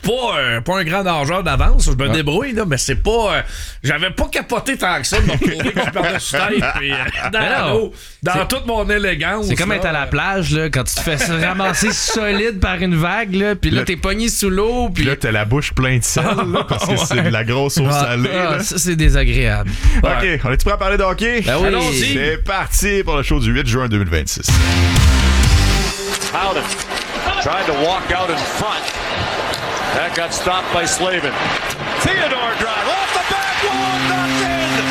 pas un grand nageur d'avance. Je me débrouille, là, mais c'est pas... j'avais pas capoté tant que ça de me retrouver que je par-dessus tête puis dans toute mon élégance. C'est comme être à la plage, là, quand tu te fais ramasser solide par une vague, là, puis là, t'es pogné sous l'eau. Puis là, t'as la bouche pleine de sel, là, parce que c'est de la grosse eau salée. Ça, c'est désagréable. OK, on est-tu prêt à parler de hockey? Ben oui. Allons-y. C'est parti pour le show du 8 juin 2026. Howden trying to walk out in front. That got stopped by Slavin. Theodore drive off the back wall, knocked in.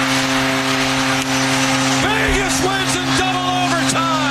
Vegas wins in double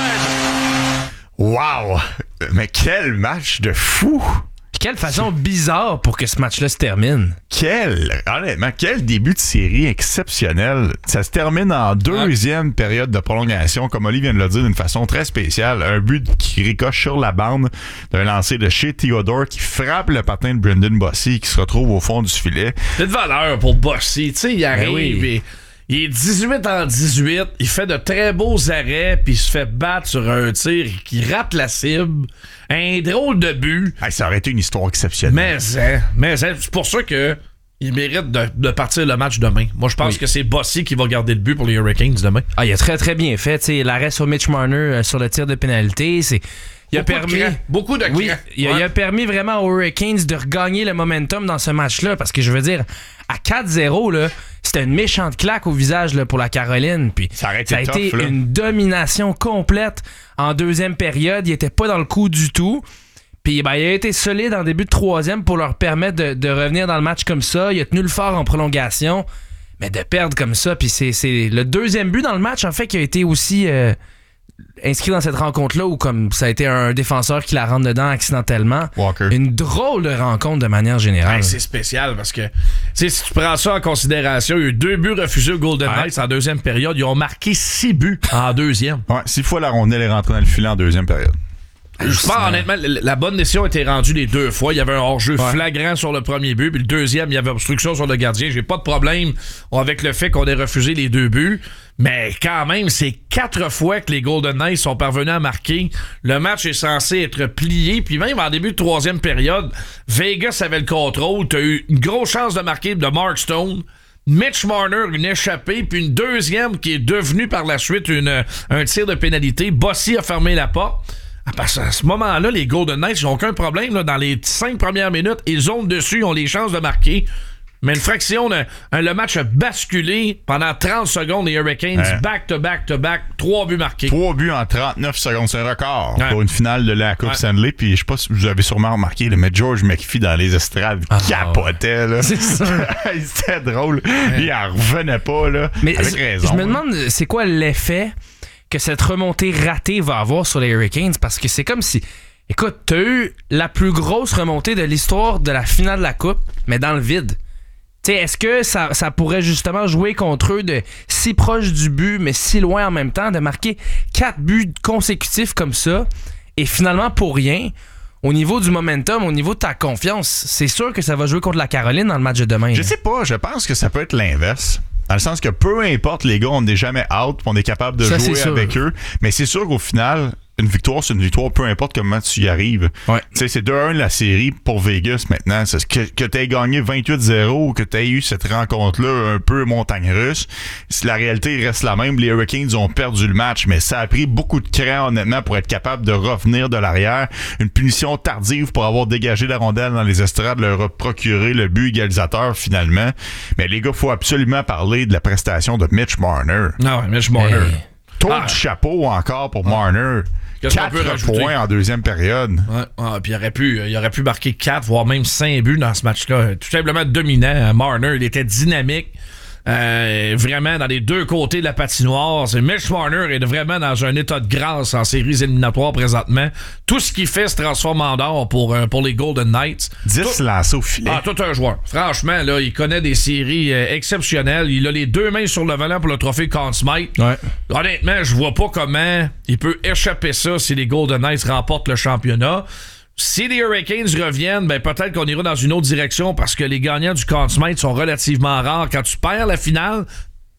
overtime. Wow! Mais quel match de fou! Quelle façon bizarre pour que ce match-là se termine. Honnêtement, quel début de série exceptionnel. Ça se termine en deuxième période de prolongation, comme Oli vient de le dire d'une façon très spéciale. Un but qui ricoche sur la bande d'un lancer de chez Theodore qui frappe le patin de Brendan Bossy qui se retrouve au fond du filet. C'est de valeur pour Bossy. Tu sais, il arrive et... Il est 18 en 18, il fait de très beaux arrêts, puis il se fait battre sur un tir qui rate la cible. Un drôle de but. Hey, ça aurait été une histoire exceptionnelle. Mais c'est pour ça que il mérite de partir le match demain. Moi, je pense que c'est Bossy qui va garder le but pour les Hurricanes demain. Ah, il a très, très bien fait. T'sais, l'arrêt sur Mitch Marner sur le tir de pénalité, il a permis beaucoup de cran. Oui, il a permis vraiment aux Hurricanes de regagner le momentum dans ce match-là, parce que je veux dire, à 4-0, là, c'était une méchante claque au visage là, pour la Caroline. Puis ça a été une domination complète en deuxième période. Il était pas dans le coup du tout. Puis il a été solide en début de troisième pour leur permettre de revenir dans le match comme ça. Il a tenu le fort en prolongation. Mais de perdre comme ça, puis c'est le deuxième but dans le match, en fait, qui a été aussi... inscrit dans cette rencontre-là où comme ça a été un défenseur qui la rentre dedans accidentellement. Walker. Une drôle de rencontre de manière générale. Ouais, c'est spécial parce que si tu prends ça en considération, il y a eu 2 buts refusés aux Golden Knights en deuxième période. Ils ont marqué 6 buts en deuxième. Ouais, 6 fois la rondelle est rentrée dans le filet en deuxième période. Je pense honnêtement, la bonne décision a été rendue les 2 fois. Il y avait un hors-jeu flagrant sur le premier but, puis le deuxième, il y avait obstruction sur le gardien. J'ai pas de problème avec le fait qu'on ait refusé les 2 buts, mais quand même, c'est 4 fois que les Golden Knights sont parvenus à marquer. Le match est censé être plié, puis même en début de troisième période, Vegas avait le contrôle. T'as eu une grosse chance de marquer de Mark Stone. Mitch Marner, une échappée, puis une deuxième qui est devenue par la suite un tir de pénalité. Bossy a fermé la porte. Parce qu'à ce moment-là, les Golden Knights n'ont aucun problème. Là, dans les 5 premières minutes, ils ont dessus, ils ont les chances de marquer. Mais une fraction, le match a basculé pendant 30 secondes. Les Hurricanes, back-to-back-to-back, 3 buts marqués. 3 buts en 39 secondes, c'est un record pour une finale de la Coupe Stanley. Puis je sais pas si vous avez sûrement remarqué, mais George McPhee dans les estrades capotait. Là. C'est ça. C'était drôle. Il en revenait pas, là, mais avec raison. Je me demande, c'est quoi l'effet que cette remontée ratée va avoir sur les Hurricanes, parce que c'est comme si... Écoute, t'as eu la plus grosse remontée de l'histoire de la finale de la Coupe, mais dans le vide. T'sais, est-ce que ça pourrait justement jouer contre eux de si proche du but, mais si loin en même temps, de marquer 4 buts consécutifs comme ça, et finalement pour rien, au niveau du momentum, au niveau de ta confiance, c'est sûr que ça va jouer contre la Caroline dans le match de demain. Je sais pas, je pense que ça peut être l'inverse. Dans le sens que peu importe, les gars, on n'est jamais out, on est capable de jouer avec eux. Mais c'est sûr qu'au final, une victoire, c'est une victoire, peu importe comment tu y arrives. Ouais. Tu sais, c'est 2-1 la série pour Vegas maintenant. C'est que tu aies gagné 28-0 ou que tu aies eu cette rencontre-là un peu montagne russe, la réalité reste la même. Les Hurricanes ont perdu le match, mais ça a pris beaucoup de cran, honnêtement, pour être capable de revenir de l'arrière. Une punition tardive pour avoir dégagé la rondelle dans les estrades, leur a procuré le but égalisateur finalement. Mais les gars, il faut absolument parler de la prestation de Mitch Marner. Non, Mitch Marner. Tour du chapeau encore pour Marner. 4 points en deuxième période. Puis il aurait pu marquer 4, voire même 5 buts dans ce match-là. Tout simplement dominant. Marner, il était dynamique. Vraiment dans les deux côtés de la patinoire. Mitch Marner est vraiment dans un état de grâce en séries éliminatoires présentement. Tout ce qu'il fait se transforme en or pour les Golden Knights. 10 lancés au filet. Tout un joueur. Franchement, là, il connaît des séries exceptionnelles. Il a les 2 mains sur le volant pour le trophée Conn Smythe. Ouais. Honnêtement, je vois pas comment il peut échapper ça si les Golden Knights remportent le championnat. Si les Hurricanes reviennent, ben peut-être qu'on ira dans une autre direction parce que les gagnants du Conn Smythe sont relativement rares. Quand tu perds la finale,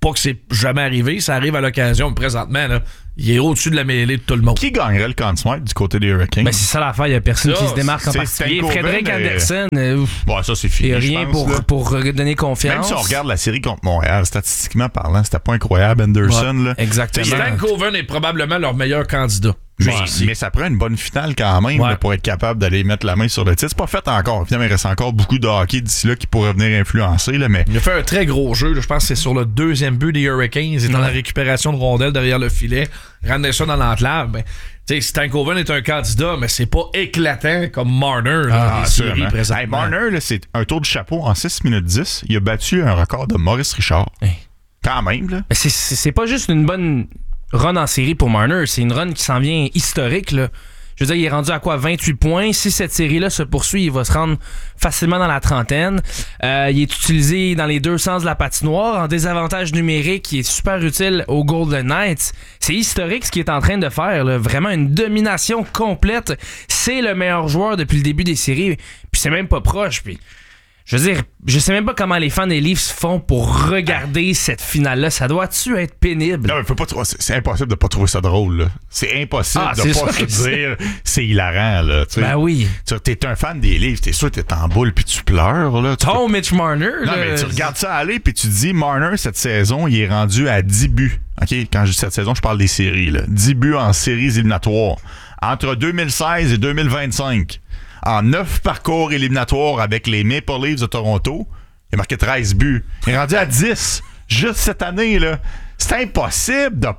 Pas que c'est jamais arrivé, ça arrive à l'occasion, mais présentement, là, il est au-dessus de la mêlée de tout le monde. Qui gagnerait le Conn Smythe du côté des Hurricanes? Ben, c'est ça l'affaire, il n'y a personne qui se démarque en particulier. Frédéric Anderson, ça c'est fini. Il n'y a rien pour donner confiance. Même si on regarde la série contre Montréal, statistiquement parlant, c'était pas incroyable, Anderson. Là. Exactement. Stan Coven est probablement leur meilleur candidat. Mais ça prend une bonne finale quand même là, pour être capable d'aller mettre la main sur le titre. C'est pas fait encore. Finalement, il reste encore beaucoup de hockey d'ici là qui pourrait venir influencer. Là, mais... Il a fait un très gros jeu. Là. Je pense que c'est sur le deuxième but des Hurricanes. Il est dans la récupération de rondelles derrière le filet. Ramener ça dans l'enclave. Ben, Stan Coven est un candidat, mais c'est pas éclatant comme Marner. Là, Marner, là, c'est un tour de chapeau en 6 minutes 10. Il a battu un record de Maurice Richard. Quand même. Là. Mais c'est pas juste une bonne run en série pour Marner, c'est une run qui s'en vient historique, là. Je veux dire, il est rendu à quoi? 28 points. Si cette série-là se poursuit, il va se rendre facilement dans la trentaine. Il est utilisé dans les deux sens de la patinoire. En désavantage numérique, il est super utile aux Golden Knights. C'est historique ce qu'il est en train de faire, là. Vraiment une domination complète. C'est le meilleur joueur depuis le début des séries. Puis c'est même pas proche. Puis je veux dire, je sais même pas comment les fans des Leafs font pour regarder cette finale-là. Ça doit-tu être pénible? Non, mais c'est impossible de pas trouver ça drôle, là. C'est impossible de pas se dire c'est hilarant, là. T'sais. Ben oui. T'es un fan des Leafs, t'es sûr que t'es en boule puis tu pleures, là. Mitch Marner, non, mais tu regardes ça aller puis tu dis Marner, cette saison, il est rendu à 10 buts. OK? Quand je dis cette saison, je parle des séries, là. 10 buts en séries éliminatoires. Entre 2016 et 2025. En 9 parcours éliminatoires avec les Maple Leafs de Toronto, il a marqué 13 buts. Il est rendu à 10 juste cette année, là. C'est impossible de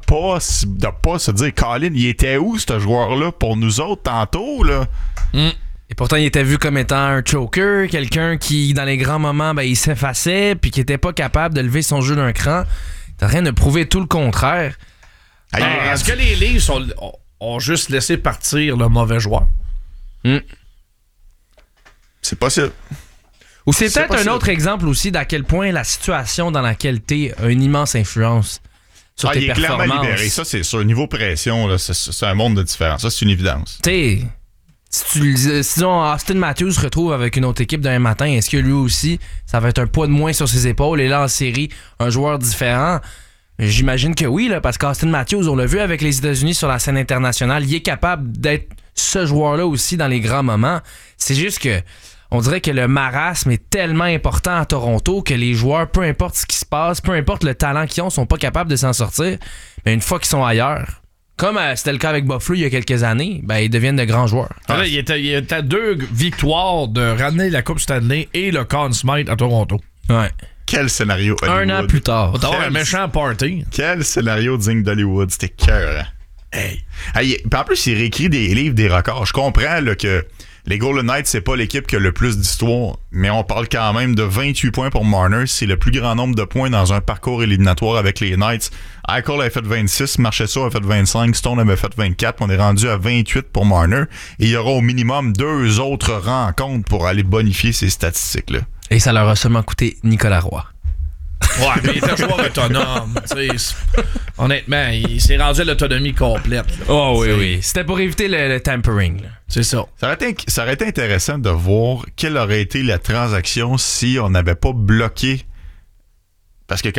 pas se dire, Colin, il était où, ce joueur-là, pour nous autres, tantôt, là? Et pourtant, il était vu comme étant un choker, quelqu'un qui, dans les grands moments, il s'effaçait, puis qui était pas capable de lever son jeu d'un cran. T'as rien de prouver tout le contraire. Est-ce que les Leafs ont juste laissé partir le mauvais joueur? C'est possible. Ou c'est peut-être un autre exemple aussi d'à quel point la situation dans laquelle t'es a une immense influence sur tes performances. Il est clairement libéré. Ça, c'est sûr. Niveau pression, là, c'est un monde de différence. Ça, c'est une évidence. Si Austin Matthews se retrouve avec une autre équipe demain matin, est-ce que lui aussi, ça va être un poids de moins sur ses épaules? Et là, en série, un joueur différent? J'imagine que oui, là, parce qu'Austin Matthews, on l'a vu avec les États-Unis sur la scène internationale, il est capable d'être ce joueur-là aussi dans les grands moments. C'est juste que on dirait que le marasme est tellement important à Toronto que les joueurs, peu importe ce qui se passe, peu importe le talent qu'ils ont, sont pas capables de s'en sortir. Mais une fois qu'ils sont ailleurs, comme c'était le cas avec Buffalo il y a quelques années, ils deviennent de grands joueurs. Là, il était à 2 victoires de ramener la Coupe Stanley et le Conn Smythe à Toronto. Ouais. Quel scénario Hollywood. Un an plus tard. Un méchant party. Quel scénario digne d'Hollywood. C'était cœur. Hey, en plus, il réécrit des livres, des records. Je comprends là, que les Golden Knights, c'est pas l'équipe qui a le plus d'histoire, mais on parle quand même de 28 points pour Marner. C'est le plus grand nombre de points dans un parcours éliminatoire avec les Knights. Eichel avait fait 26, Marchessault a fait 25, Stone avait fait 24. On est rendu à 28 pour Marner. Et il y aura au minimum 2 autres rencontres pour aller bonifier ces statistiques-là. Et ça leur a seulement coûté Nicolas Roy. Ouais, mais il était un joueur autonome. Honnêtement, il s'est rendu à l'autonomie complète. Là. Oh oui. C'était pour éviter le tampering. Là. C'est ça. Ça aurait été intéressant de voir quelle aurait été la transaction si on n'avait pas bloqué. Parce que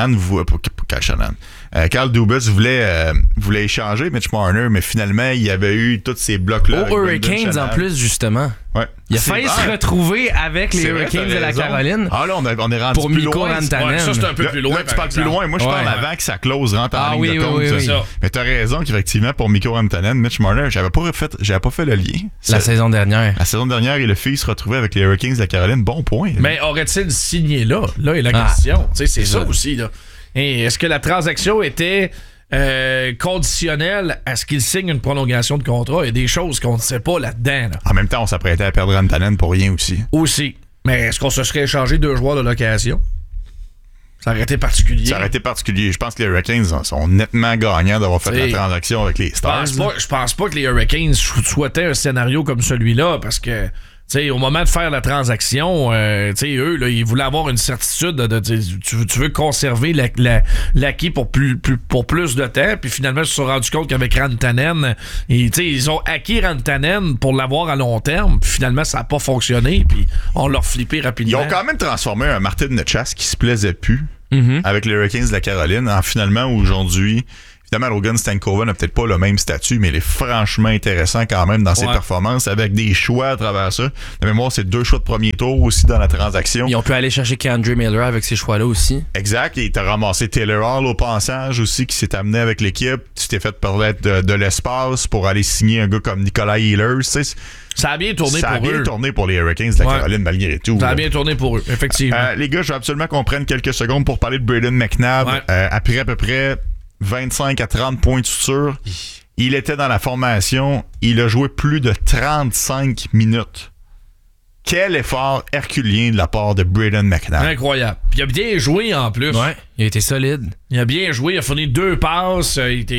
Carl Dubas voulait échanger Mitch Marner, mais finalement, il y avait eu tous ces blocs-là. Aux Hurricanes en plus, justement. Ouais. Il a failli se retrouver avec les Hurricanes de la Caroline. Ah là, on est rendu pour plus Mikko loin. Rantanen. Ça, c'est un peu plus loin. Là, tu parles plus loin. Moi, je parle avant que sa clause rentre en ligne de compte. Oui. Mais t'as raison qu'effectivement, pour Mikko Rantanen, Mitch Marner, j'avais pas fait le lien. La saison dernière. La saison dernière, il a failli se retrouver avec les Hurricanes de la Caroline. Bon point. Mais aurait-il signé là? Là est la question. C'est ça aussi. Là. Et est-ce que la transaction était conditionnelle à ce qu'il signe une prolongation de contrat? Il y a des choses qu'on ne sait pas là-dedans. Là. En même temps, on s'apprêtait à perdre Rantanen pour rien aussi. Mais est-ce qu'on se serait échangé 2 joueurs de l'occasion? Ça aurait été particulier. Je pense que les Hurricanes sont nettement gagnants d'avoir fait la transaction avec les Stars. Je pense pas que les Hurricanes souhaitaient un scénario comme celui-là parce que t'sais, au moment de faire la transaction, eux, là, ils voulaient avoir une certitude tu veux conserver l'acquis pour plus de temps. Puis finalement, ils se sont rendus compte qu'avec Rantanen, ils ont acquis Rantanen pour l'avoir à long terme. Puis finalement, ça n'a pas fonctionné. Puis on l'a flippé rapidement. Ils ont quand même transformé un Martin Necas qui se plaisait plus avec les Hurricanes de la Caroline. Finalement, aujourd'hui, évidemment, Logan Stankoven n'a peut-être pas le même statut, mais il est franchement intéressant quand même dans ses performances, avec des choix à travers ça. De mémoire, c'est 2 choix de premier tour aussi dans la transaction. Et on peut aller chercher K'Andre Miller avec ces choix-là aussi. Exact. Et t'as ramassé Taylor Hall au passage aussi, qui s'est amené avec l'équipe. Tu t'es fait permettre de l'espace pour aller signer un gars comme Nicolas Ehlers. Ça a bien tourné pour eux. Ça a bien tourné pour les Hurricanes de la Caroline, malgré tout. Ça a bien tourné pour eux, effectivement. Les gars, je veux absolument qu'on prenne quelques secondes pour parler de Brayden McNabb. Après à peu près 25 à 30 points de suture, il était dans la formation. Il a joué plus de 35 minutes. Quel effort herculien de la part de Brayden McNabb. Incroyable. Puis il a bien joué en plus. Ouais, il a été solide. Il a bien joué, il a fourni 2 passes.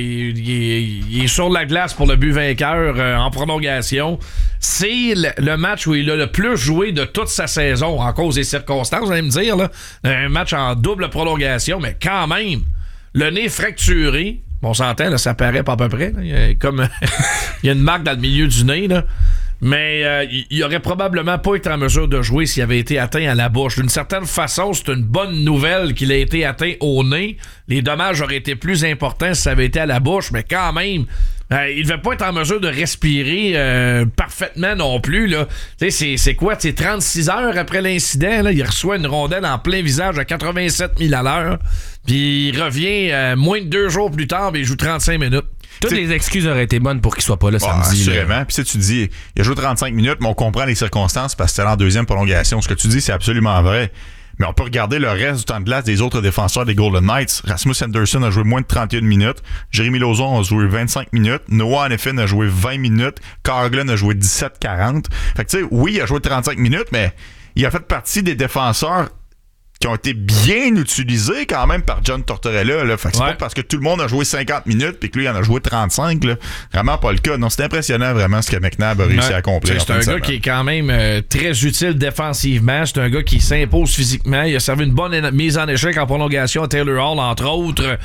Il est sur la glace pour le but vainqueur en prolongation. C'est le match où il a le plus joué de toute sa saison en cause des circonstances, vous allez me dire. Là. Un match en double prolongation, mais quand même, le nez fracturé. On s'entend, là, ça paraît pas à peu près. Là. Il y a une marque dans le milieu du nez, là. Mais il aurait probablement pas été en mesure de jouer s'il avait été atteint à la bouche. D'une certaine façon, c'est une bonne nouvelle qu'il ait été atteint au nez. Les dommages auraient été plus importants si ça avait été à la bouche, mais quand même, il devait pas être en mesure de respirer parfaitement non plus. Là. C'est quoi? 36 heures après l'incident, là, il reçoit une rondelle en plein visage à 87 000 à l'heure. Puis il revient moins de 2 jours plus tard, mais il joue 35 minutes. Toutes les excuses auraient été bonnes pour qu'il soit pas là samedi. Assurément. Puis tu dis, il a joué 35 minutes, mais on comprend les circonstances parce que c'était en deuxième prolongation. Ce que tu dis, c'est absolument vrai. Mais on peut regarder le reste du temps de glace des autres défenseurs des Golden Knights. Rasmus Anderson a joué moins de 31 minutes. Jeremy Lauzon a joué 25 minutes. Noah Hanifin a joué 20 minutes. Carl Glenn a joué 17-40. Fait que tu sais, oui, il a joué 35 minutes, mais il a fait partie des défenseurs qui ont été bien utilisés quand même par John Tortorella. Là. Fait que c'est pas parce que tout le monde a joué 50 minutes puis que lui, il en a joué 35. Là. Vraiment pas le cas. Non, c'est impressionnant vraiment ce que McNabb a réussi à accomplir. C'est un gars qui est quand même très utile défensivement. C'est un gars qui s'impose physiquement. Il a servi une bonne mise en échec en prolongation à Taylor Hall, entre autres.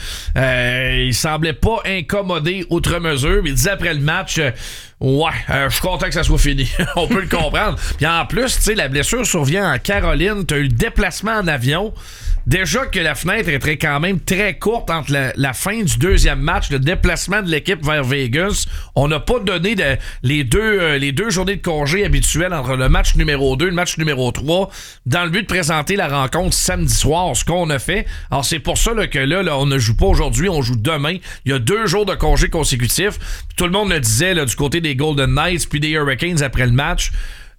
Il semblait pas incommodé outre mesure. Il disait après le match... je suis content que ça soit fini. On peut le comprendre. Puis en plus, tu sais, la blessure survient en Caroline. Tu as eu le déplacement en avion. Déjà que la fenêtre était quand même très courte entre la fin du deuxième match, le déplacement de l'équipe vers Vegas. On n'a pas donné les deux journées de congé habituelles entre le match numéro 2 et le match numéro 3 dans le but de présenter la rencontre samedi soir, ce qu'on a fait. Alors c'est pour ça là, que là, on ne joue pas aujourd'hui, on joue demain. Il y a 2 jours de congé consécutifs. Tout le monde le disait là, du côté des Golden Knights puis des Hurricanes après le match.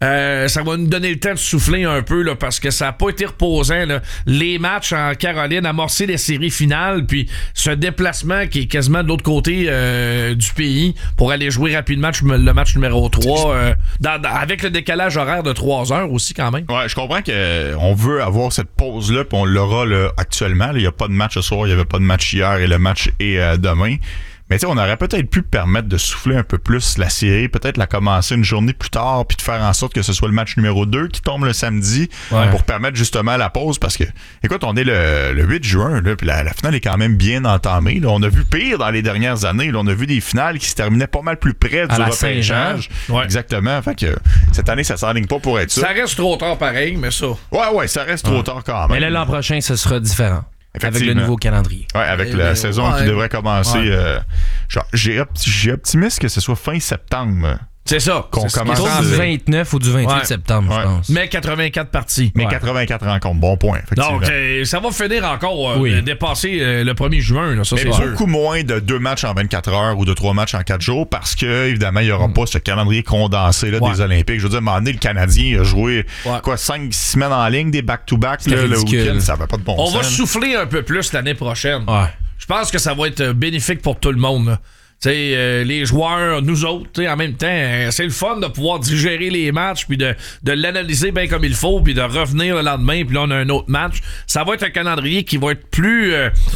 Ça va nous donner le temps de souffler un peu là, parce que ça n'a pas été reposant. Là. Les matchs en Caroline, amorcer les séries finales, puis ce déplacement qui est quasiment de l'autre côté du pays pour aller jouer rapidement le match numéro 3 avec le décalage horaire de 3 heures aussi quand même. Ouais, je comprends qu'on veut avoir cette pause-là, puis on l'aura là, actuellement. Il n'y a pas de match ce soir, il n'y avait pas de match hier et le match est demain. Mais tu sais, on aurait peut-être pu permettre de souffler un peu plus la série, peut-être la commencer une journée plus tard, puis de faire en sorte que ce soit le match numéro 2 qui tombe le samedi pour permettre justement la pause. Parce que, écoute, on est le 8 juin, là, puis la finale est quand même bien entamée. Là. On a vu pire dans les dernières années. Là. On a vu des finales qui se terminaient pas mal plus près du repêchage. Exactement. Fait que cette année, ça s'enligne pas pour être ça. Ça reste trop tard pareil, mais ça. Ouais, ça reste trop tard quand même. Mais là, l'an prochain, ce sera différent. Avec le nouveau calendrier. Oui, avec la saison qui devrait commencer. J'ai optimiste que ce soit fin septembre. C'est ça. Qu'on commence du 29 ou du 28 septembre, je pense. Mais 84 parties. Mais 84 rencontres. Bon point. Donc, ça va finir encore dépasser le 1er juin. Là, ça, mais c'est beaucoup moins de 2 matchs en 24 heures ou de 3 matchs en 4 jours parce que, évidemment, il n'y aura pas ce calendrier condensé là, des Olympiques. Je veux dire, à un moment donné, le Canadien a joué 5-6 semaines en ligne, des back-to-back le week-end. Ça va pas de bon sens. On va souffler un peu plus l'année prochaine. Je pense que ça va être bénéfique pour tout le monde. Là. Les joueurs, nous autres, en même temps, c'est le fun de pouvoir digérer les matchs puis de l'analyser bien comme il faut puis de revenir le lendemain puis là on a un autre match. Ça va être un calendrier qui va être plus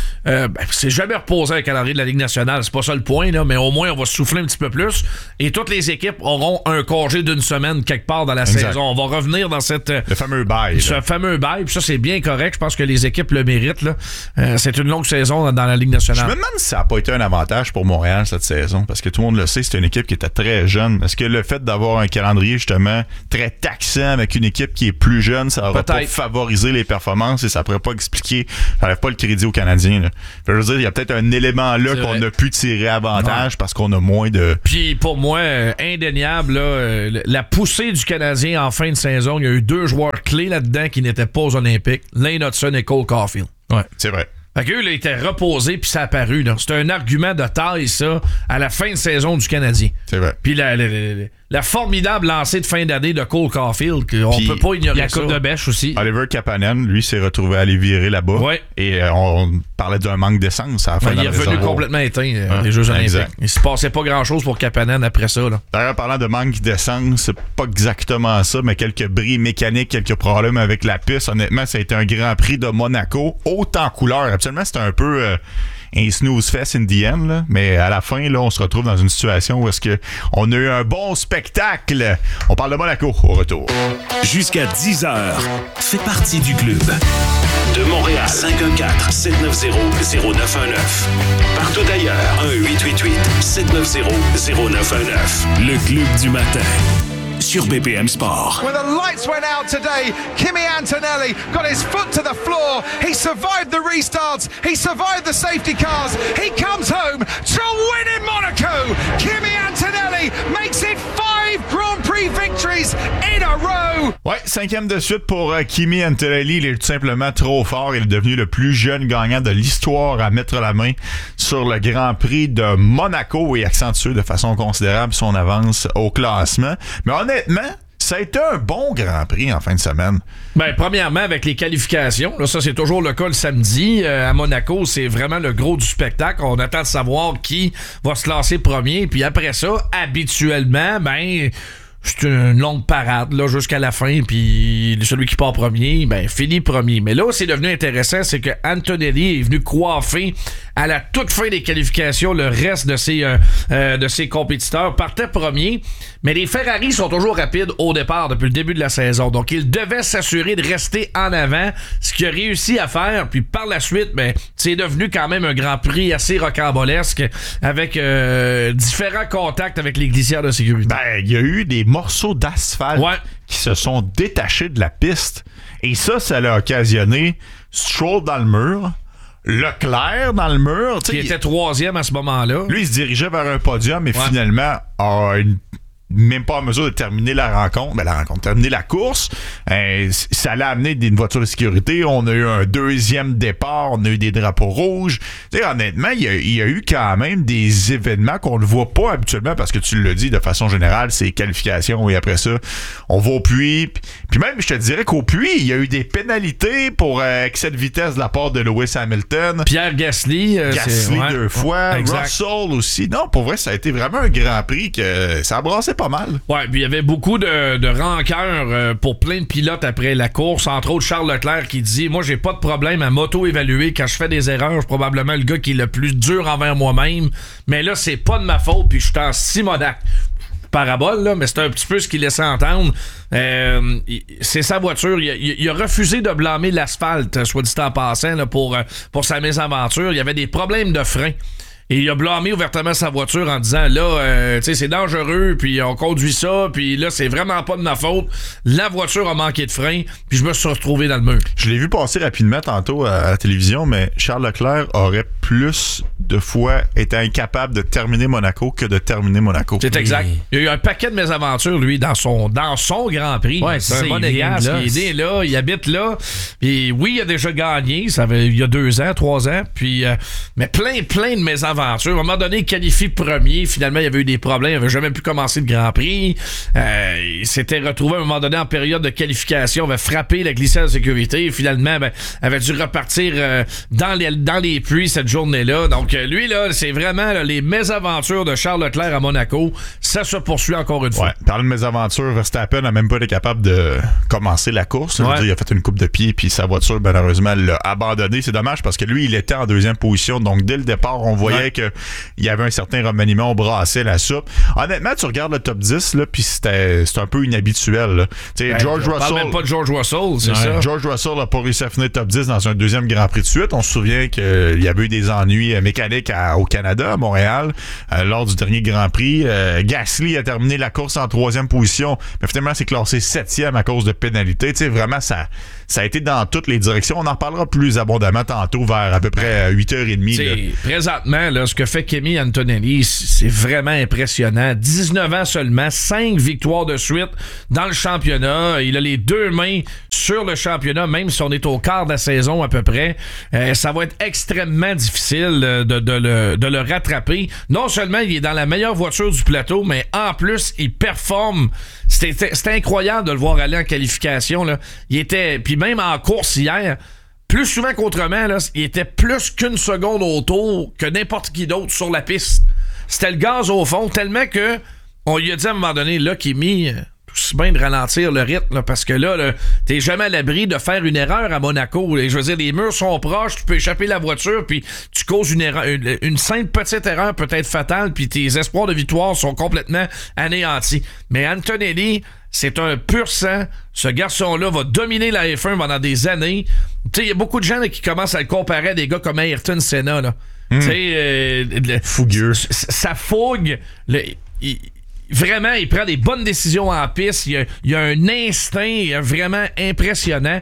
c'est jamais reposé un calendrier de la Ligue nationale, c'est pas ça le point là, mais au moins on va souffler un petit peu plus et toutes les équipes auront un congé d'une semaine quelque part dans la saison. On va revenir dans le fameux bail. Ce fameux bail, puis ça c'est bien correct, je pense que les équipes le méritent là. C'est une longue saison dans la Ligue nationale. Je me demande si ça n'a pas été un avantage pour Montréal cette saison? Parce que tout le monde le sait, c'est une équipe qui était très jeune. Est-ce que le fait d'avoir un calendrier, justement, très taxant avec une équipe qui est plus jeune, ça n'aurait pas favorisé les performances et ça ne pourrait pas expliquer, ça n'enlève pas le crédit aux Canadiens, là. Je veux dire, il y a peut-être un élément là qu'on a pu tirer avantage parce qu'on a moins de... Puis pour moi, indéniable, là, la poussée du Canadien en fin de saison, il y a eu 2 joueurs clés là-dedans qui n'étaient pas aux Olympiques, Lane Hudson et Cole Caulfield. Ouais, c'est vrai. Fait qu'eux, là, ils étaient reposés, puis ça a apparu. Là. C'était un argument de taille, ça, à la fin de saison du Canadien. C'est vrai. Puis la formidable lancée de fin d'année de Cole Caulfield, qu'on peut pas ignorer. La coupe de bêche aussi. Oliver Kapanen, lui, s'est retrouvé à aller virer là-bas. Ouais. Et on parlait d'un manque d'essence à la fin de la saison. Il est revenu complètement éteint, les Jeux Olympiques. Exact. Il se passait pas grand-chose pour Kapanen après ça. Là. D'ailleurs, parlant de manque d'essence, c'est pas exactement ça, mais quelques bris mécaniques, quelques problèmes avec la piste. Honnêtement, ça a été un Grand Prix de Monaco, haut en couleur. Absolument, c'était un peu... un snooze fest in the end, là. Mais à la fin, là, on se retrouve dans une situation où est-ce que on a eu un bon spectacle. On parle de Monaco au retour. Jusqu'à 10h, fais partie du club. De Montréal, 514-790-0919. Partout d'ailleurs, 1-888-790-0919. Le club du matin. Sur BPM Sport. When the lights went out today, Kimi Antonelli got his foot to the floor. He survived the restarts. He survived the safety cars. He comes home to win in Monaco. Kimi Antonelli makes it 5 Grand Prix victories in a row. Ouais, 5e de suite pour Kimi Antonelli. Il est tout simplement trop fort. Il est devenu le plus jeune gagnant de l'histoire à mettre la main sur le Grand Prix de Monaco et accentuer de façon considérable son avance au classement. Mais honnêtement, ça a été un bon Grand Prix en fin de semaine. Ben, premièrement, avec les qualifications, là, ça c'est toujours le cas le samedi. À Monaco, c'est vraiment le gros du spectacle. On attend de savoir qui va se classer premier. Puis après ça, habituellement, ben... c'est une longue parade là, jusqu'à la fin, puis celui qui part premier, ben finit premier. Mais là, c'est devenu intéressant, c'est que Antonelli est venu coiffer à la toute fin des qualifications le reste de ses compétiteurs. Partait premier, mais les Ferrari sont toujours rapides au départ depuis le début de la saison. Donc, il devait s'assurer de rester en avant, ce qu'il a réussi à faire. Puis par la suite, ben, c'est devenu quand même un Grand Prix assez rocambolesque avec différents contacts avec les glissières de sécurité. Ben, il y a eu des morceaux d'asphalte qui se sont détachés de la piste. Et ça l'a occasionné Stroll dans le mur, Leclerc dans le mur. Qui était 3e à ce moment-là. Lui, il se dirigeait vers un podium, mais finalement a même pas en mesure de terminer la rencontre. Terminer la course. Ça l'a amené une voiture de sécurité. On a eu un 2e départ. On a eu des drapeaux rouges. T'sais, honnêtement, il y a eu quand même des événements qu'on ne voit pas habituellement parce que tu le dis de façon générale, c'est qualification et après ça, on va au puits. Puis même, je te dirais qu'au puits, il y a eu des pénalités pour excès de vitesse de la part de Lewis Hamilton. Pierre Gasly. 2 fois. Russell aussi. Non, pour vrai, ça a été vraiment un Grand Prix que ça a brassé pas mal. Ouais, puis il y avait beaucoup de rancœur pour plein de pilotes après la course, entre autres Charles Leclerc qui dit « Moi, j'ai pas de problème à m'auto-évaluer quand je fais des erreurs. Je suis probablement le gars qui est le plus dur envers moi-même. Mais là, c'est pas de ma faute, puis je suis en Simonac. » Parabole, là, mais c'est un petit peu ce qu'il laissait entendre. C'est sa voiture. Il a refusé de blâmer l'asphalte, soit dit en passant, là, pour sa mésaventure. Il y avait des problèmes de frein. Et il a blâmé ouvertement sa voiture en disant là, tu sais, c'est dangereux, puis on conduit ça, puis là, c'est vraiment pas de ma faute. La voiture a manqué de frein, puis je me suis retrouvé dans le mur. Je l'ai vu passer rapidement tantôt à la télévision, mais Charles Leclerc aurait plus de fois été incapable de terminer Monaco que de terminer Monaco. C'est exact. Il y a eu un paquet de mésaventures, lui, dans son Grand Prix. Ouais, c'est un monégasque. Il est né là, il habite là. Puis oui, il a déjà gagné, il y a 2 ans, 3 ans. Puis, mais plein de mésaventures. À un moment donné, il qualifie premier. Finalement, il y avait eu des problèmes. Il n'avait jamais pu commencer le Grand Prix. Il s'était retrouvé à un moment donné en période de qualification. Il avait frappé la glissière de sécurité. Et finalement, avait dû repartir dans les pluies cette journée-là. Donc, lui, là, c'est vraiment là, les mésaventures de Charles Leclerc à Monaco. Ça se poursuit encore une fois. Ouais, parlant de mésaventures, Verstappen n'a même pas été capable de commencer la course. Ouais. Il a fait une coupe de pied puis sa voiture, malheureusement, l'a abandonné. C'est dommage parce que lui, il était en 2e position. Donc, dès le départ, on voyait qu'il y avait un certain remaniement, on brassait la soupe. Honnêtement, tu regardes le top 10, là, puis c'est un peu inhabituel. George Russell. Parle même pas de George Russell, c'est ça. George Russell n'a pas réussi à finir top 10 dans un 2e Grand Prix de suite. On se souvient qu'il y avait eu des ennuis mécaniques mécanique au Canada, à Montréal, lors du dernier Grand Prix. Gasly a terminé la course en 3e position, mais finalement, c'est classé 7e à cause de pénalité. Tu sais, vraiment, ça a été dans toutes les directions. On en reparlera plus abondamment tantôt, vers à peu près 8h30. Présentement, là, ce que fait Kimi Antonelli, c'est vraiment impressionnant. 19 ans seulement, 5 victoires de suite dans le championnat. Il a les 2 mains sur le championnat, même si on est au quart de la saison à peu près. Ça va être extrêmement difficile de le rattraper. Non seulement il est dans la meilleure voiture du plateau, mais en plus, il performe. C'était incroyable de le voir aller en qualification. Là. Puis même en course hier, plus souvent qu'autrement, là, il était plus qu'une seconde au tour que n'importe qui d'autre sur la piste. C'était le gaz au fond, tellement que on lui a dit à un moment donné, là, Kimi, c'est bien de ralentir le rythme, là, parce que là, t'es jamais à l'abri de faire une erreur à Monaco. Et je veux dire, les murs sont proches, tu peux échapper la voiture, puis tu causes une simple petite erreur peut être fatale, puis tes espoirs de victoire sont complètement anéantis. Mais Antonelli, c'est un pur sang. Ce garçon-là va dominer la F1 pendant des années. Tu sais, il y a beaucoup de gens là, qui commencent à le comparer à des gars comme Ayrton Senna. Là. Tu sais, fougueux. Sa fougue, vraiment, il prend des bonnes décisions en piste. Il y a un instinct vraiment impressionnant.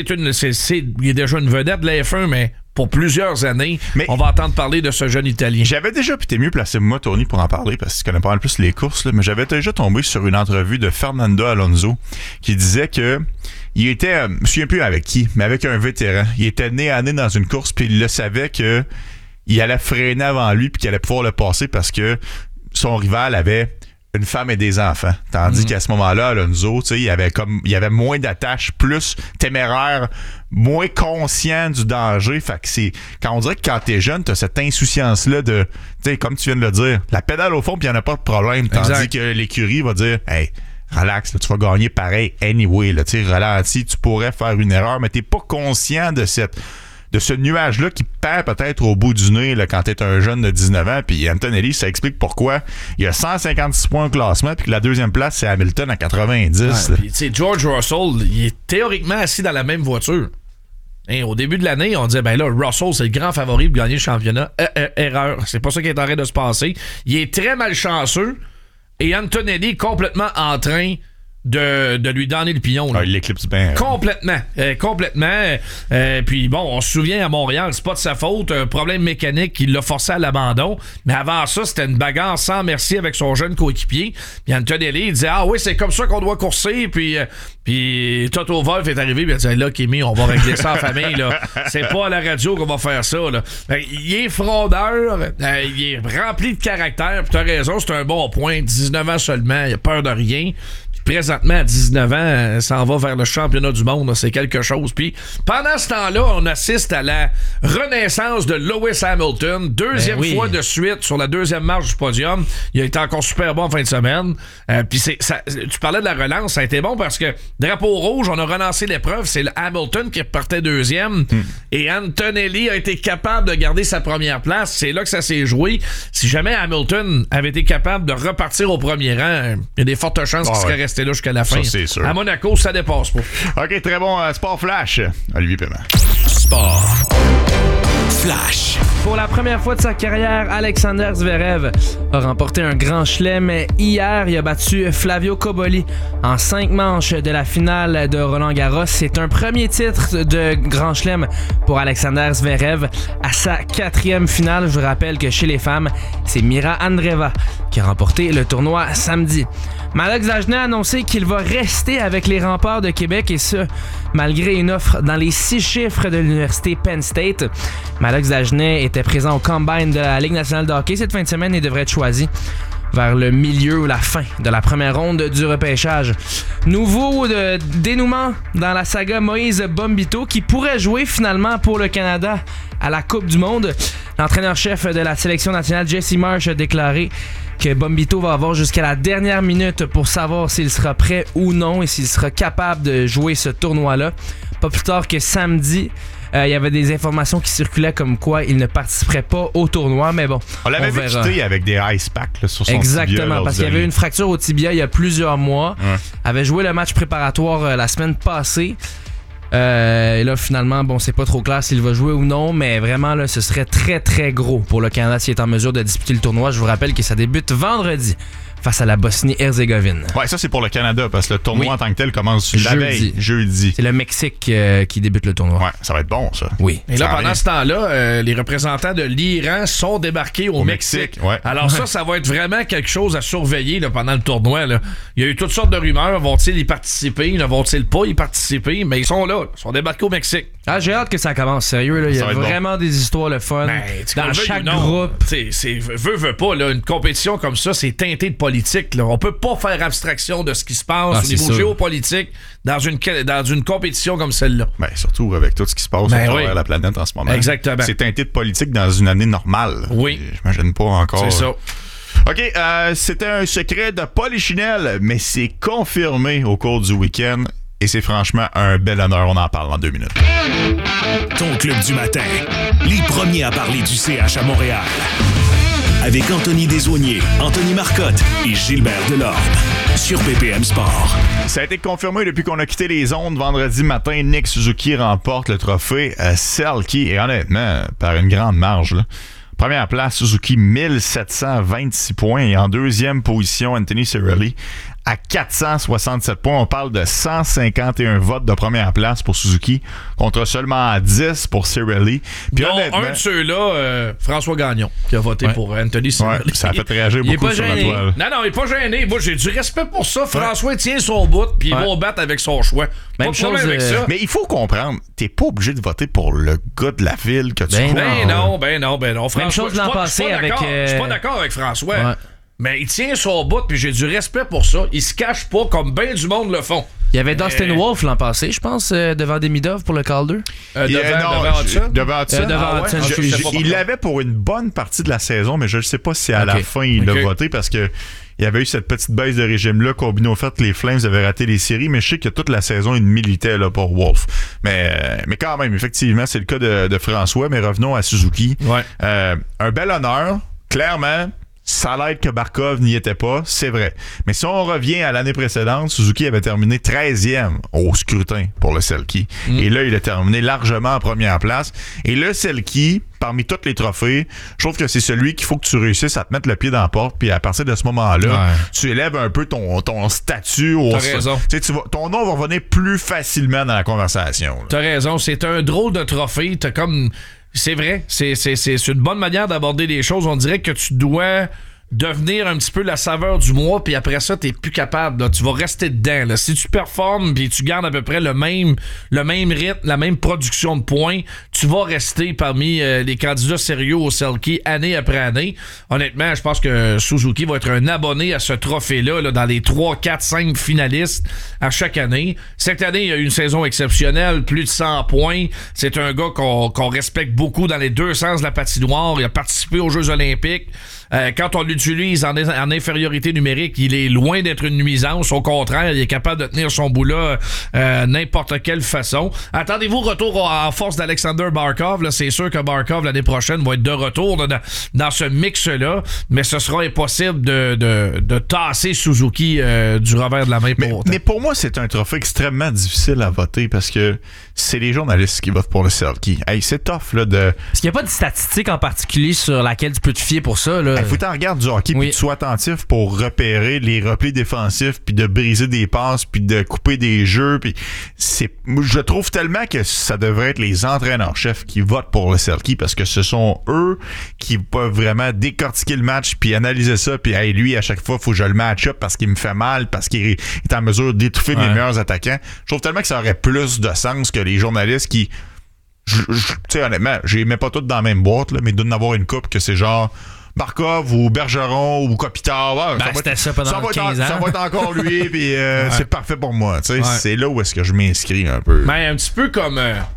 Il est déjà une vedette de la F1, mais pour plusieurs années, on va entendre parler de ce jeune Italien. J'avais déjà, puis t'es mieux placé moi, Tony, pour en parler, parce que tu connais pas mal plus les courses, là, mais j'avais déjà tombé sur une entrevue de Fernando Alonso qui disait que il était, je me souviens plus avec qui, mais avec un vétéran. Il était nez à nez dans une course, puis il le savait que il allait freiner avant lui, puis qu'il allait pouvoir le passer parce que son rival avait une femme et des enfants. Tandis qu'à ce moment-là, Alonso, tu sais, il y avait moins d'attache, plus téméraire, moins conscient du danger. Fait que quand on dirait que quand t'es jeune, t'as cette insouciance-là de, tu sais, comme tu viens de le dire, la pédale au fond, puis il n'y en a pas de problème. Tandis que l'écurie va dire, hey, relax, là, tu vas gagner pareil anyway, là, tu sais, ralentis, tu pourrais faire une erreur, mais t'es pas conscient de ce nuage-là qui perd peut-être au bout du nez là, quand t'es un jeune de 19 ans. Puis Antonelli, ça explique pourquoi il a 156 points au classement puis que la deuxième place, c'est Hamilton à 90. Puis tu sais, George Russell, il est théoriquement assis dans la même voiture. Hein, au début de l'année, on disait, ben là, Russell, c'est le grand favori pour gagner le championnat. Erreur. C'est pas ça qui est en train de se passer. Il est très malchanceux et Antonelli est complètement en train de lui donner le pignon. Il l'éclipse bien. Complètement. Puis bon, on se souvient à Montréal, c'est pas de sa faute, un problème mécanique qui l'a forcé à l'abandon. Mais avant ça, c'était une bagarre sans merci avec son jeune coéquipier. Puis Antonelli, il disait, ah oui, c'est comme ça qu'on doit courser. Puis Toto Wolff est arrivé, puis il a dit, là, Kimi, on va régler ça en famille. Là. C'est pas à la radio qu'on va faire ça. Là. Il est frondeur, il est rempli de caractère. Puis t'as raison, c'est un bon point. 19 ans seulement, il a peur de rien. Présentement, à 19 ans, ça en va vers le championnat du monde. C'est quelque chose. Puis, pendant ce temps-là, on assiste à la renaissance de Lewis Hamilton. Deuxième fois de suite sur la deuxième marche du podium. Il a été encore super bon en fin de semaine. Puis, tu parlais de la relance. Ça a été bon parce que drapeau rouge, on a relancé l'épreuve. C'est le Hamilton qui repartait deuxième. Et Antonelli a été capable de garder sa première place. C'est là que ça s'est joué. Si jamais Hamilton avait été capable de repartir au premier rang, il y a des fortes chances qu'il serait resté là jusqu'à la fin. Ça, c'est sûr. À Monaco, ça dépasse pas. OK, très bon. Sport Flash. Olivier Paiement. Sport Flash. Pour la première fois de sa carrière, Alexander Zverev a remporté un grand chelem. Hier, il a battu Flavio Cobolli en 5 manches de la finale de Roland-Garros. C'est un premier titre de grand chelem pour Alexander Zverev à sa 4e finale. Je vous rappelle que chez les femmes, c'est Mira Andreeva qui a remporté le tournoi samedi. Malak Zajné a annoncé qu'il va rester avec les Remparts de Québec et ce, malgré une offre dans les 6 chiffres de l'université Penn State. Malak Zajné était présent au Combine de la Ligue nationale de hockey cette fin de semaine et devrait être choisi vers le milieu ou la fin de la première ronde du repêchage. Nouveau dénouement dans la saga Moïse Bombito qui pourrait jouer finalement pour le Canada à la Coupe du Monde. L'entraîneur-chef de la sélection nationale, Jesse Marsh, a déclaré que Bombito va avoir jusqu'à la dernière minute pour savoir s'il sera prêt ou non et s'il sera capable de jouer ce tournoi-là. Pas plus tard que samedi, il y avait des informations qui circulaient comme quoi il ne participerait pas au tournoi, mais bon, on l'avait vu quitté avec des ice packs là, sur son exactement, tibia. Exactement, parce qu'il y avait une fracture au tibia il y a plusieurs mois. Ouais. Avait joué le match préparatoire la semaine passée. Et là, finalement, bon, c'est pas trop clair s'il va jouer ou non, mais vraiment, là, ce serait très, très gros pour le Canada s'il est en mesure de disputer le tournoi. Je vous rappelle que ça débute vendredi face à la Bosnie-Herzégovine. Ouais, ça, c'est pour le Canada, parce que le tournoi en tant que tel commence jeudi. C'est le Mexique qui débute le tournoi. Ouais, ça va être bon, ça. Oui. Et là, pendant ce temps-là, les représentants de l'Iran sont débarqués au Mexique. Ouais. Alors ça va être vraiment quelque chose à surveiller là, pendant le tournoi. Là. Il y a eu toutes sortes de rumeurs. Vont-ils y participer? Ne vont-ils pas y participer? Mais ils sont là. Ils sont débarqués au Mexique. Ah, j'ai hâte que ça commence. Sérieux, là. Il y a vraiment des histoires le fun. Dans chaque groupe. Veux pas, là, une compétition comme ça, c'est teinté de politique. Là. On peut pas faire abstraction de ce qui se passe au niveau géopolitique dans une compétition comme celle-là. Ben, surtout avec tout ce qui se passe à travers la planète en ce moment. Exactement. C'est teinté de politique dans une année normale. Oui. J'imagine pas encore. C'est ça. OK, c'était un secret de Polichinelle, mais c'est confirmé au cours du week-end. Et c'est franchement un bel honneur. On en parle en 2 minutes. Ton club du matin. Les premiers à parler du CH à Montréal. Avec Anthony Desaulniers, Anthony Marcotte et Gilbert Delorme. Sur BPM Sport. Ça a été confirmé depuis qu'on a quitté les ondes vendredi matin. Nick Suzuki remporte le trophée Selke. Et honnêtement, par une grande marge, là. Première place, Suzuki, 1726 points. Et en deuxième position, Anthony Cirelli à 467 points. On parle de 151 votes de première place pour Suzuki contre seulement 10 pour Cirelli. Puis un de ceux-là, François Gagnon, qui a voté pour Anthony Cirelli. Ouais, ça a fait réagir beaucoup sur la toile. Non, il est pas gêné. Moi, j'ai du respect pour ça. François tient son bout, puis il va battre avec son choix. Même chose avec ça. Mais il faut comprendre, t'es pas obligé de voter pour le gars de la ville que tu crois. Ben non. François, même chose l'an passé avec... Je suis pas d'accord avec François. Ouais. Mais il tient son bout, puis j'ai du respect pour ça. Il se cache pas comme bien du monde le font. Il y avait Dustin Wolf l'an passé, je pense, devant Demidov pour le Calder. Devant Hudson. Il l'avait pour une bonne partie de la saison, mais je ne sais pas si à la fin il l'a voté parce que il y avait eu cette petite baisse de régime-là. Combiné au fait que les Flames avaient raté les séries, mais je sais que toute la saison, il militait là, pour Wolf. Mais quand même, effectivement, c'est le cas de François. Mais revenons à Suzuki. Ouais. Un bel honneur, clairement. Ça l'aide que Barkov n'y était pas, c'est vrai. Mais si on revient à l'année précédente, Suzuki avait terminé 13e au scrutin pour le Selke. Et là, il a terminé largement en première place. Et le Selke, parmi tous les trophées, je trouve que c'est celui qu'il faut que tu réussisses à te mettre le pied dans la porte. Puis à partir de ce moment-là, tu élèves un peu ton statut. T'as raison. Ton nom va revenir plus facilement dans la conversation. Là. T'as raison. C'est un drôle de trophée. T'as comme... C'est vrai, c'est une bonne manière d'aborder les choses. On dirait que tu dois devenir un petit peu la saveur du mois, puis après ça, t'es plus capable. Là. Tu vas rester dedans. Là. Si tu performes, puis tu gardes à peu près le même rythme, la même production de points, tu vas rester parmi les candidats sérieux au Selke année après année. Honnêtement, je pense que Suzuki va être un abonné à ce trophée-là là, dans les 3, 4, 5 finalistes à chaque année. Cette année, il y a eu une saison exceptionnelle, plus de 100 points. C'est un gars qu'on respecte beaucoup dans les deux sens de la patinoire. Il a participé aux Jeux olympiques. Quand on l'utilise en infériorité numérique, il est loin d'être une nuisance. Au contraire, il est capable de tenir son bout là n'importe quelle façon. Attendez-vous retour en force d'Alexander Barkov. Là, c'est sûr que Barkov, l'année prochaine, va être de retour dans ce mix-là. Mais ce sera impossible de tasser Suzuki du revers de la main pour autant. Mais pour moi, c'est un trophée extrêmement difficile à voter parce que c'est les journalistes qui votent pour le Selke. Hey, c'est tough, là, de... Parce qu'il n'y a pas de statistique en particulier sur laquelle tu peux te fier pour ça, là. Il faut que tu regardes du hockey puis que tu sois attentif pour repérer les replis défensifs puis de briser des passes puis de couper des jeux. Puis je trouve tellement que ça devrait être les entraîneurs-chefs qui votent pour le Selke parce que ce sont eux qui peuvent vraiment décortiquer le match puis analyser ça. Puis hey, lui, à chaque fois, il faut que je le match-up parce qu'il me fait mal, parce qu'il est en mesure d'étouffer mes meilleurs attaquants. Je trouve tellement que ça aurait plus de sens que les journalistes qui... Tu sais, honnêtement, je les mets pas toutes dans la même boîte, là, mais il doit y en avoir une couple que c'est genre... Barkov ou Bergeron ou Kopitar. C'était ça pendant 15 ans. Ça va être encore lui, puis c'est parfait pour moi. C'est là où est-ce que je m'inscris un peu. Mais un petit peu comme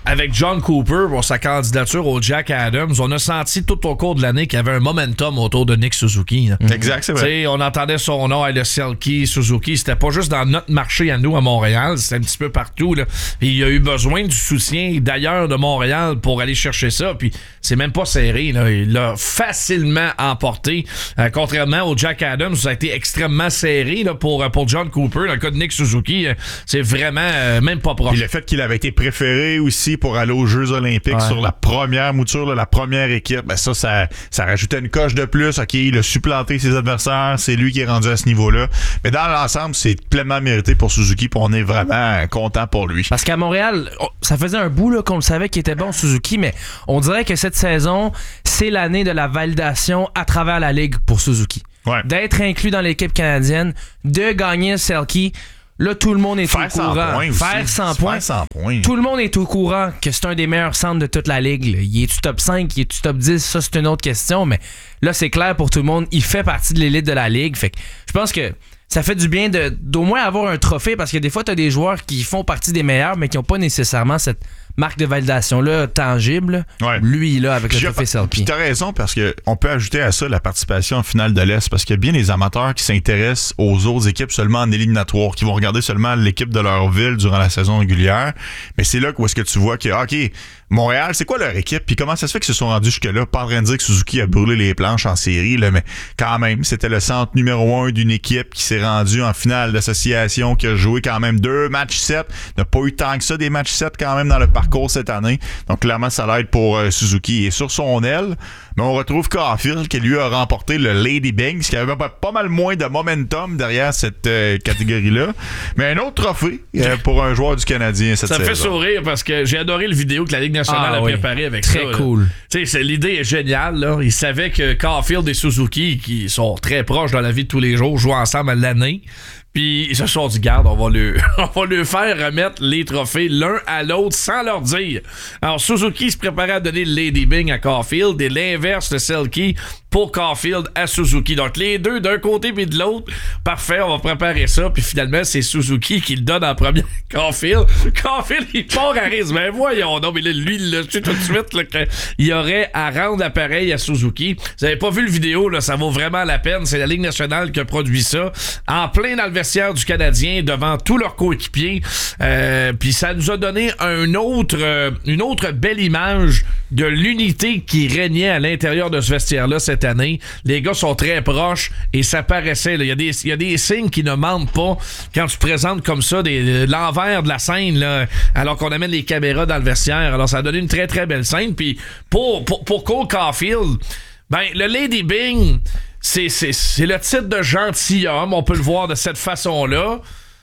avec John Cooper pour sa candidature au Jack Adams, on a senti tout au cours de l'année qu'il y avait un momentum autour de Nick Suzuki. Exact, c'est vrai. T'sais, on entendait son nom, le Selke, Suzuki. C'était pas juste dans notre marché à nous, à Montréal. C'était un petit peu partout. Là. Et il a eu besoin du soutien d'ailleurs de Montréal pour aller chercher ça. Puis c'est même pas serré. Là. Il l'a facilement emporté. Contrairement au Jack Adams, ça a été extrêmement serré là, pour John Cooper. Dans le cas de Nick Suzuki, c'est vraiment même pas proche. Puis le fait qu'il avait été préféré aussi pour aller aux Jeux olympiques sur la première mouture, là, la première équipe, ben ça rajoutait une coche de plus. OK, il a supplanté ses adversaires. C'est lui qui est rendu à ce niveau-là. Mais dans l'ensemble, c'est pleinement mérité pour Suzuki. Puis on est vraiment content pour lui. Parce qu'à Montréal, ça faisait un bout là, qu'on le savait qu'il était bon Suzuki, mais on dirait que cette saison, c'est l'année de la validation à travers la Ligue pour Suzuki. Ouais. D'être inclus dans l'équipe canadienne, de gagner le Selke. Là, tout le monde est au courant. Faire 100 points. Tout le monde est au courant que c'est un des meilleurs centres de toute la Ligue. Là. Il est-tu top 5? Il est-tu top 10? Ça, c'est une autre question. Mais là, c'est clair pour tout le monde. Il fait partie de l'élite de la Ligue. Fait que je pense que ça fait du bien d'au moins avoir un trophée parce que des fois, tu as des joueurs qui font partie des meilleurs, mais qui n'ont pas nécessairement cette marque de validation-là tangible. Ouais. Lui, là, avec le trophée Selke. Puis t'as raison, parce qu'on peut ajouter à ça la participation en finale de l'Est, parce qu'il y a bien des amateurs qui s'intéressent aux autres équipes seulement en éliminatoire, qui vont regarder seulement l'équipe de leur ville durant la saison régulière. Mais c'est là où est-ce que tu vois que, OK, Montréal, c'est quoi leur équipe? Puis comment ça se fait qu'ils se sont rendus jusque-là? Pas en train de dire que Suzuki a brûlé les planches en série, là, mais quand même, c'était le centre numéro 1 d'une équipe qui s'est rendue en finale d'association, qui a joué quand même 2 matchs 7. N'a pas eu tant que ça, des matchs 7 quand même dans le parcours cette année. Donc clairement, ça l'aide pour Suzuki. Et sur son aile, mais on retrouve Caulfield qui lui a remporté le Lady Byng, ce qui avait pas mal moins de momentum derrière cette catégorie-là. Mais un autre trophée pour un joueur du Canadien cette saison. Ça me fait sourire parce que j'ai adoré le vidéo que la Ligue nationale a préparé avec très ça. Très cool. L'idée est géniale. Là. Ils savaient que Caulfield et Suzuki, qui sont très proches dans la vie de tous les jours, jouent ensemble à l'année. Puis ils se sont dit, garde, on va lui faire remettre les trophées l'un à l'autre sans leur dire. Alors Suzuki se préparait à donner le Lady Byng à Caulfield et l'inverse de Selke pour Caulfield à Suzuki. Donc les deux d'un côté puis de l'autre. Parfait, on va préparer ça. Puis finalement, c'est Suzuki qui le donne en premier à Caulfield. Caulfield, il part à risque. Ben voyons donc, mais là, lui, il l'a su tout de suite là, qu'il y aurait à rendre l'appareil à Suzuki. Vous avez pas vu le vidéo, là, ça vaut vraiment la peine. C'est la Ligue nationale qui a produit ça. En plein dans le vestiaire du Canadien, devant tous leurs coéquipiers. Puis ça nous a donné une autre belle image de l'unité qui régnait à l'intérieur de ce vestiaire-là cette année. Les gars sont très proches et ça paraissait. Il y a des signes qui ne mentent pas quand tu présentes comme ça l'envers de la scène là, alors qu'on amène les caméras dans le vestiaire. Alors ça a donné une très très belle scène. Puis pour Cole Caulfield, ben le Lady Byng, c'est le titre de gentilhomme, on peut le voir de cette façon-là.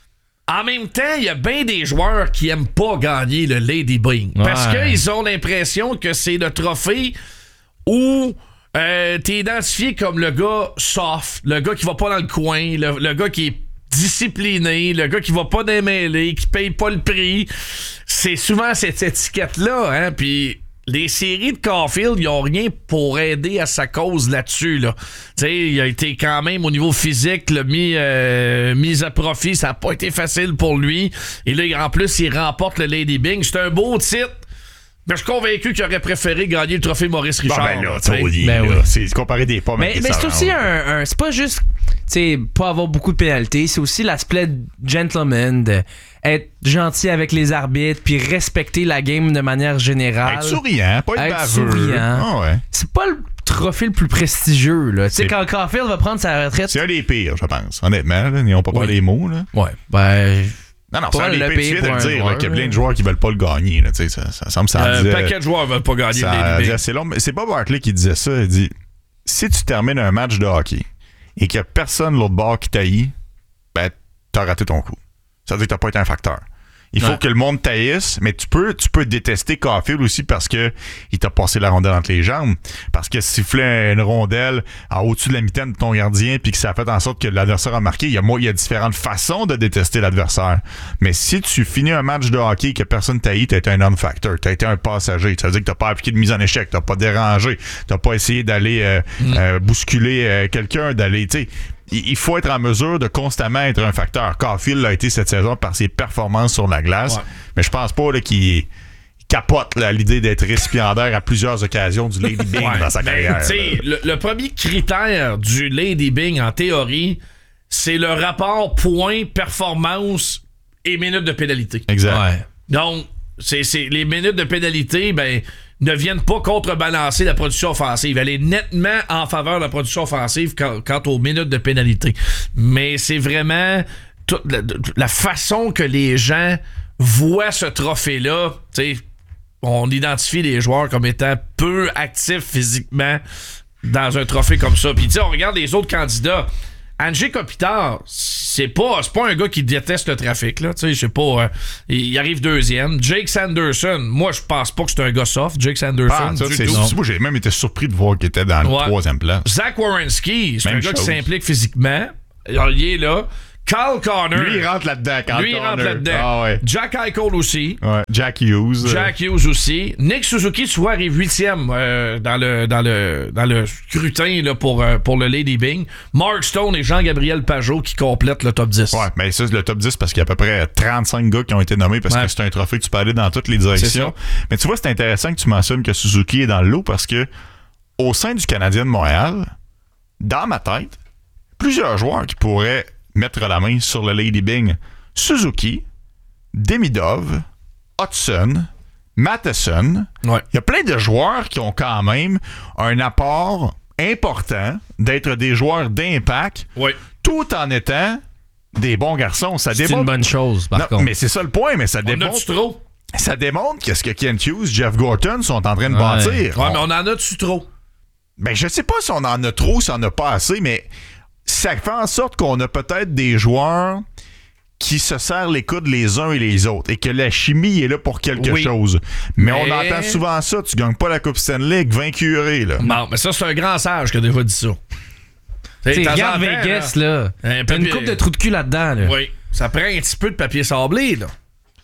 En même temps, il y a bien des joueurs qui aiment pas gagner le Lady Byng. Parce qu'ils ont l'impression que c'est le trophée où t'es identifié comme le gars soft, le gars qui va pas dans le coin, le gars qui est discipliné, le gars qui va pas démêler, qui paye pas le prix. C'est souvent cette étiquette-là, hein, puis les séries de Caulfield, ils ont rien pour aider à sa cause là-dessus. Là. Il a été quand même au niveau physique mis à profit. Ça n'a pas été facile pour lui. Et là, en plus, il remporte le Lady Byng. C'est un beau titre. Mais je suis convaincu qu'il aurait préféré gagner le trophée Maurice Richard. C'est comparer des pommes. Mais c'est aussi un c'est pas juste pas avoir beaucoup de pénalités. C'est aussi l'aspect gentleman de être gentil avec les arbitres puis respecter la game de manière générale. Être souriant, pas être baveux. Souriant. C'est pas le trophée le plus prestigieux. Là. Quand Caulfield va prendre sa retraite... C'est un des pires, je pense. Honnêtement, là, ils n'ont pas parlé les mots. Là. Ouais. Ben... Non, c'est un des pires de le dire qu'il y a plein de joueurs qui veulent pas le gagner. Là, ça semble ça un paquet de joueurs veulent pas gagner le Lady Byng. C'est long, mais c'est pas Barkley qui disait ça. Il dit, si tu termines un match de hockey et qu'il y a personne de l'autre bord qui t'haït, ben, t'as raté ton coup. Ça veut dire que t'as pas été un facteur. Il faut que le monde taillisse, mais tu peux détester Caulfield aussi parce que il t'a passé la rondelle entre les jambes, parce que siffler une rondelle en au-dessus de la mitaine de ton gardien puis que ça a fait en sorte que l'adversaire a marqué. Il y a différentes façons de détester l'adversaire. Mais si tu finis un match de hockey et que personne taillit, t'as été un non-factor, t'as été un passager. Ça veut dire que t'as pas appliqué de mise en échec, t'as pas dérangé, t'as pas essayé d'aller bousculer quelqu'un, d'aller, tu sais. Il faut être en mesure de constamment être un facteur. Caulfield l'a été cette saison par ses performances sur la glace. Ouais. Mais je pense pas là, qu'il capote là, à l'idée d'être récipiendaire à plusieurs occasions du Lady Byng dans sa carrière. Le premier critère du Lady Byng, en théorie, c'est le rapport point, performance et minutes de pénalité. Exact. Ouais. Donc, les minutes de pénalité, ne viennent pas contrebalancer la production offensive. Elle est nettement en faveur de la production offensive quant aux minutes de pénalité. Mais c'est vraiment toute la façon que les gens voient ce trophée-là. On identifie les joueurs comme étant peu actifs physiquement dans un trophée comme ça. Puis on regarde les autres candidats. Anze Kopitar, c'est pas un gars qui déteste le trafic, là. Je sais pas. Il arrive deuxième. Jake Sanderson, moi, je pense pas que c'est un gars soft. Jake Sanderson. Moi, j'ai même été surpris de voir qu'il était dans le troisième place. Zach Werenski, c'est un gars qui s'implique physiquement. Il est là. Kyle Connor. Lui, il rentre là-dedans. Il rentre là-dedans. Ah, ouais. Jack Eichel aussi. Ouais. Jack Hughes aussi. Nick Suzuki, tu vois, arrive 8e dans le scrutin là, pour le Lady Byng. Mark Stone et Jean-Gabriel Pajot qui complètent le top 10. Ouais, mais ça, c'est le top 10 parce qu'il y a à peu près 35 gars qui ont été nommés parce que c'est un trophée que tu peux aller dans toutes les directions. Mais tu vois, c'est intéressant que tu mentionnes que Suzuki est dans le lot parce que au sein du Canadien de Montréal, dans ma tête, plusieurs joueurs qui pourraient mettre la main sur le Lady Byng. Suzuki, Demidov, Hudson, Matheson. Ouais. Il y a plein de joueurs qui ont quand même un apport important d'être des joueurs d'impact tout en étant des bons garçons. Ça c'est une bonne chose, par contre. Mais c'est ça le point, mais ça démontre... Ça démontre qu'est-ce que Kent Hughes, Jeff Gorton sont en train de bâtir. Ouais, mais on en a-tu trop? Ben, je sais pas si on en a trop, si on en a pas assez, mais ça fait en sorte qu'on a peut-être des joueurs qui se serrent les coudes les uns et les autres et que la chimie est là pour quelque chose. Mais on entend souvent ça, tu gagnes pas la Coupe Stanley, vaincu là. Non, mais ça, c'est un grand sage qui a déjà dit ça. Regarde Vegas, là. T'as une coupe de trous de cul là-dedans. Là. Oui. Ça prend un petit peu de papier sablé, là.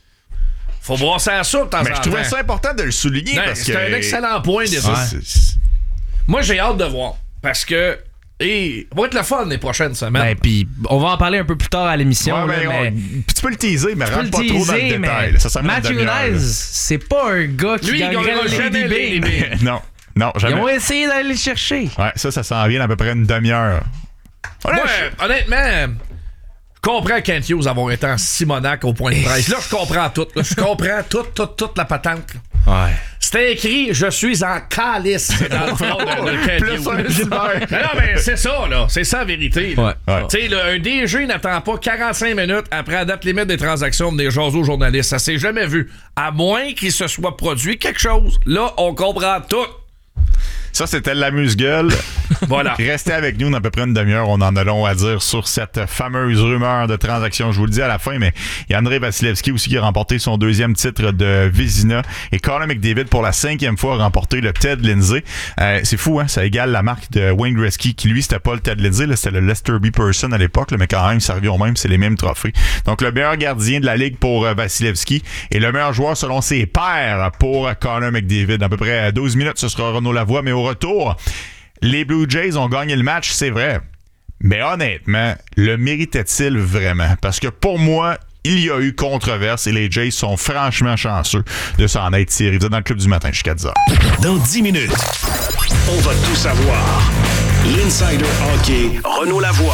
Faut voir ça à ça de temps en temps. Mais je trouvais ça important de le souligner parce que... C'est un excellent point déjà. Moi, j'ai hâte de voir. Parce que ça va être le fun les prochaines semaines. Puis on va en parler un peu plus tard à l'émission. Tu peux le teaser, mais rentre pas trop dans le détail. Matthew Knies, c'est pas un gars qui gagnerait le Lady Byng. Non, jamais. Ils ont essayé d'aller le chercher. Ouais, ça s'en vient à peu près une demi-heure. Honnêtement, je comprends Kent Hughes avoir été en Simonac au point de presse. Là, je comprends tout. Je comprends toute la patente. Ouais. C'était écrit « Je suis en calice » dans le front de Kent Hughes. Non, mais c'est ça, là. C'est ça la vérité. Ouais. Tu sais, un DG n'attend pas 45 minutes après la date limite des transactions des jaser aux journalistes. Ça s'est jamais vu. À moins qu'il se soit produit quelque chose. Là, on comprend tout. Ça, c'était l'amuse-gueule. Voilà. Restez avec nous dans à peu près une demi-heure. On en a long à dire sur cette fameuse rumeur de transaction. Je vous le dis à la fin, mais il y a Andrei Vasilevski aussi qui a remporté son 2e titre de Vézina. Et Connor McDavid, pour la 5e fois, a remporté le Ted Lindsay. C'est fou, hein? Ça égale la marque de Wayne Gretzky, qui lui, c'était pas le Ted Lindsay, là, c'était le Lester B. Person à l'époque, là, mais quand même, ça revient au même, c'est les mêmes trophées. Donc, le meilleur gardien de la Ligue pour Vasilevski et le meilleur joueur selon ses pairs pour Connor McDavid. À peu près 12 minutes, ce sera Renaud Lavoie, mais au retour, les Blue Jays ont gagné le match, c'est vrai. Mais honnêtement, le méritait-il vraiment? Parce que pour moi, il y a eu controverse et les Jays sont franchement chanceux de s'en être tirés. Vous êtes dans le Club du matin jusqu'à 10h. Dans 10 minutes, on va tout savoir. L'Insider Hockey, Renaud Lavoie.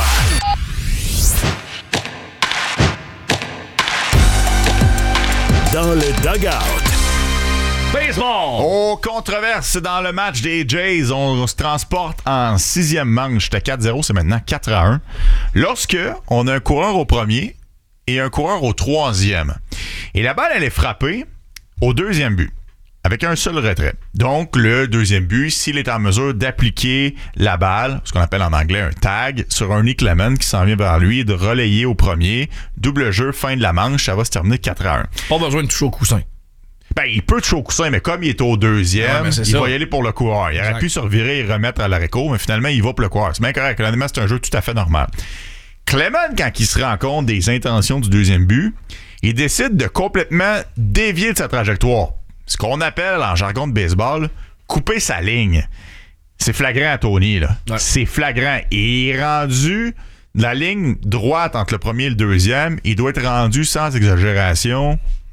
Dans le dugout. Baseball! Oh, controverse dans le match des Jays. On se transporte en 6e manche. C'était 4-0, c'est maintenant 4-1. Lorsque on a un coureur au premier et un coureur au 3e. Et la balle, elle est frappée au 2e but, avec un seul retrait. Donc, le 2e but, s'il est en mesure d'appliquer la balle, ce qu'on appelle en anglais un tag, sur un Nick Lemon qui s'en vient vers lui, de relayer au premier, double jeu, fin de la manche, ça va se terminer 4-1. Pas besoin de toucher au coussin. Ben, il peut toucher au coussin, mais comme il est au 2e, il va y aller pour le coureur. Il aurait pu se revirer et remettre à l'arrêt-court, mais finalement, il va pour le coureur. C'est bien correct. Honnêtement, c'est un jeu tout à fait normal. Clement, quand il se rend compte des intentions du 2e but, il décide de complètement dévier de sa trajectoire. Ce qu'on appelle, en jargon de baseball, couper sa ligne. C'est flagrant à Tony, là. Ouais. C'est flagrant. Et il est rendu de la ligne droite entre le premier et le 2e. Il doit être rendu, sans exagération,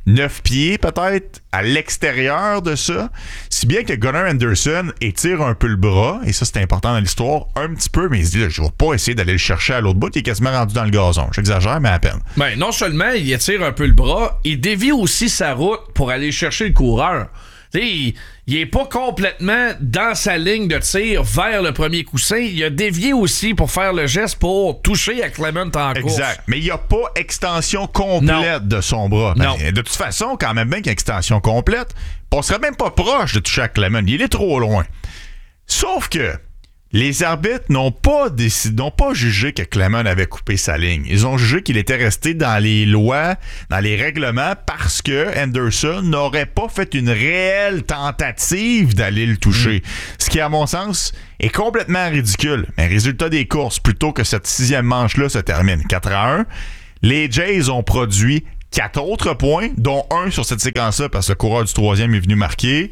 9 pieds peut-être à l'extérieur de ça, si bien que Gunnar Anderson étire un peu le bras, et ça c'est important dans l'histoire, un petit peu, mais il se dit là, je vais pas essayer d'aller le chercher à l'autre bout, il est quasiment rendu dans le gazon. J'exagère, mais à peine. Ben, non seulement il étire un peu le bras, il dévie aussi sa route pour aller chercher le coureur. Il est pas complètement dans sa ligne de tir vers le premier coussin. Il a dévié aussi pour faire le geste pour toucher à Clement en course. Exact. Mais il n'y a pas extension complète de son bras. Non. De toute façon, quand même bien qu'il y a extension complète, on serait même pas proche de toucher à Clement. Il est trop loin. Sauf que les arbitres n'ont pas jugé que Clement avait coupé sa ligne. Ils ont jugé qu'il était resté dans les lois, dans les règlements, parce que Anderson n'aurait pas fait une réelle tentative d'aller le toucher. Ce qui, à mon sens, est complètement ridicule. Mais résultat des courses, plutôt que cette 6e manche-là se termine 4-1, les Jays ont produit 4 autres points, dont un sur cette séquence-là, parce que le coureur du 3e est venu marquer.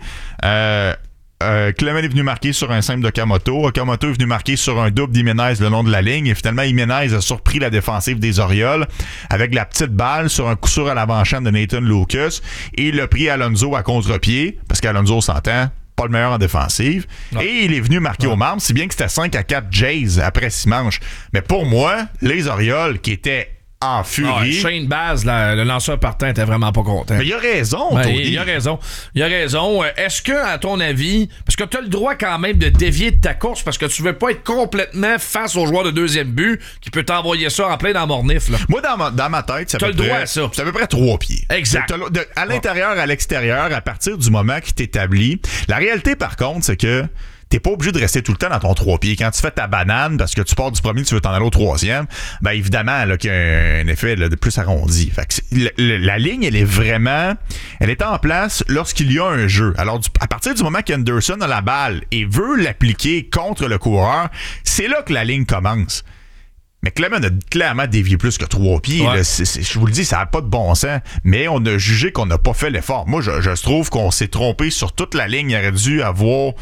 Clement est venu marquer sur un simple d'Okamoto. Okamoto est venu marquer sur un double d'Jiménez le long de la ligne. Et finalement, Jiménez a surpris la défensive des Orioles avec la petite balle sur un coup sûr à l'avant-champ de Nathan Lucas. Et il a pris Alonso à contre-pied, parce qu'Alonso s'entend, pas le meilleur en défensive. Non. Et il est venu marquer au marbre, si bien que c'était 5-4 Jays après 6 manches. Mais pour moi, les Orioles qui étaient en furie. Shane Baz, le lanceur partant, était vraiment pas content. Mais il a raison, Il a raison. Est-ce que, à ton avis, parce que tu as le droit quand même de dévier de ta course parce que tu veux pas être complètement face au joueur de deuxième but qui peut t'envoyer ça en plein dans mornif. Là. Moi, dans ma tête, c'est à peu près 3 pieds. Exact. À l'intérieur, à l'extérieur, à partir du moment qu'il t'établit. La réalité, par contre, c'est que t'es pas obligé de rester tout le temps dans ton 3 pieds. Quand tu fais ta banane, parce que tu pars du premier, tu veux t'en aller au 3e, ben évidemment, là, qu'il y a un effet là, de plus arrondi. Fait que la ligne, elle est en place lorsqu'il y a un jeu. Alors, à partir du moment qu'Anderson a la balle et veut l'appliquer contre le coureur, c'est là que la ligne commence. Mais Clement a clairement dévié plus que 3 pieds. Ouais. Là, je vous le dis, ça n'a pas de bon sens. Mais on a jugé qu'on n'a pas fait l'effort. Moi, je trouve qu'on s'est trompé sur toute la ligne. Il aurait dû avoir...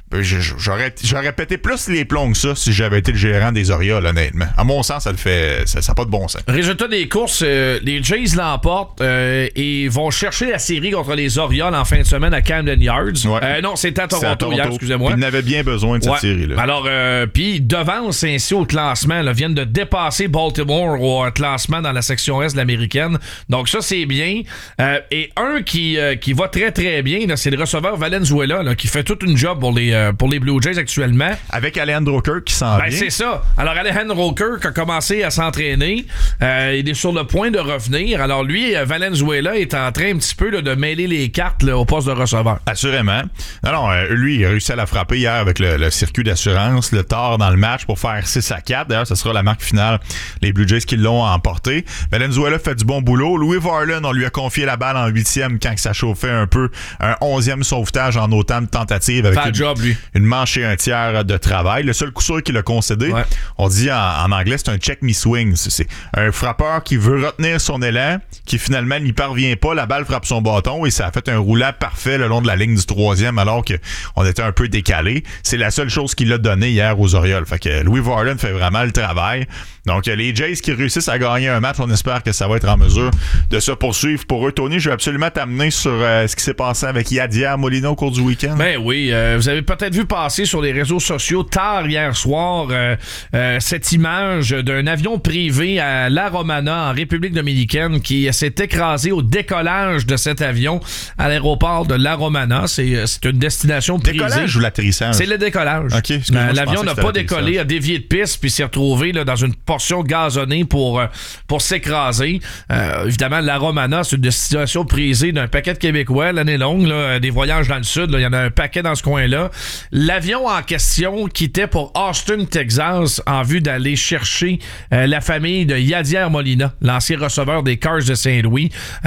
J'aurais pété plus les plombs que ça si j'avais été le gérant des Orioles, honnêtement. À mon sens, ça n'a pas de bon sens. Résultat des courses, les Jays l'emportent et vont chercher la série contre les Orioles en fin de semaine à Camden Yards. Ouais. Non, c'était à Toronto hier, excusez-moi. Ils en avaient bien besoin de cette série-là. Alors, puis ils devancent ainsi au classement, là, viennent de dépasser Baltimore au classement dans la section Est de l'américaine. Donc ça, c'est bien. Et un qui va très, très bien, là, c'est le receveur Valenzuela, là, qui fait toute une job pour les Blue Jays actuellement. Avec Alejandro Kirk qui s'en vient. C'est ça. Alors, Alejandro Kirk a commencé à s'entraîner. Il est sur le point de revenir. Alors, lui, Valenzuela est en train un petit peu là, de mêler les cartes là, au poste de receveur. Assurément. Non, lui, il a réussi à la frapper hier avec le circuit d'assurance, le tard dans le match pour faire 6-4. D'ailleurs, ce sera la marque finale. Les Blue Jays qui l'ont emporté. Valenzuela fait du bon boulot. Louis Varland, on lui a confié la balle en 8e quand ça chauffait un peu. Un 11e sauvetage en autant de tentatives avec une manche et un tiers de travail. Le seul coup sûr qu'il a concédé, on dit en anglais, c'est un check me swing. C'est un frappeur qui veut retenir son élan, qui finalement n'y parvient pas. La balle frappe son bâton et ça a fait un roulant parfait le long de la ligne du 3e alors qu'on était un peu décalé. C'est la seule chose qu'il a donné hier aux Orioles. Fait que Louis Varland fait vraiment le travail. Donc, les Jays qui réussissent à gagner un match, on espère que ça va être en mesure de se poursuivre pour eux. Tony, je vais absolument t'amener sur ce qui s'est passé avec Yadier Molina au cours du week-end. Ben oui, vous avez peut-être vu passer sur les réseaux sociaux tard hier soir cette image d'un avion privé à La Romana en République dominicaine qui s'est écrasé au décollage de cet avion à l'aéroport de La Romana. C'est une destination privée. Décollage ou l'atterrissage? C'est le décollage. Okay, l'avion n'a pas décollé, a dévié de piste puis s'est retrouvé là, dans une portion gazonnée pour s'écraser. Évidemment, La Romana, c'est une destination prisée d'un paquet de Québécois l'année longue, là, des voyages dans le sud. Il y en a un paquet dans ce coin-là. L'avion en question quittait pour Austin, Texas, en vue d'aller chercher la famille de Yadier Molina, l'ancien receveur des Cards de Saint-Louis,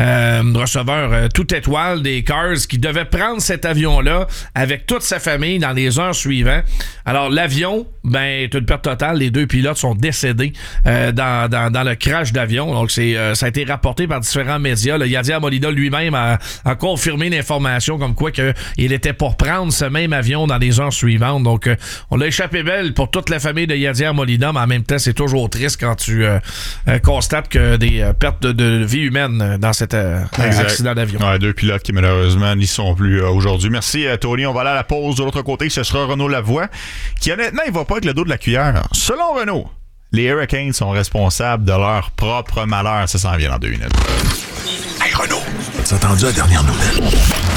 receveur toute étoile des Cards, qui devait prendre cet avion-là avec toute sa famille dans les heures suivantes. Alors, l'avion, est une perte totale. Les 2 pilotes sont décédés dans le crash d'avion. Donc, ça a été rapporté par différents médias. Le Yadier Molina lui-même a confirmé l'information comme quoi il était pour prendre ce même avion dans les heures suivantes. Donc, on l'a échappé belle pour toute la famille de Yadier Molina, mais en même temps, c'est toujours triste quand tu constates que des pertes de vie humaine dans cet accident d'avion. Ouais, 2 pilotes qui malheureusement n'y sont plus aujourd'hui. Merci Tony. On va aller à la pause. De l'autre côté, ce sera Renaud Lavoie, qui honnêtement, il va pas avec le dos de la cuillère. Selon Renaud, les Hurricanes sont responsables de leur propre malheur. Ça s'en vient dans 2 minutes. Hey Renaud, t'as entendu la dernière nouvelle?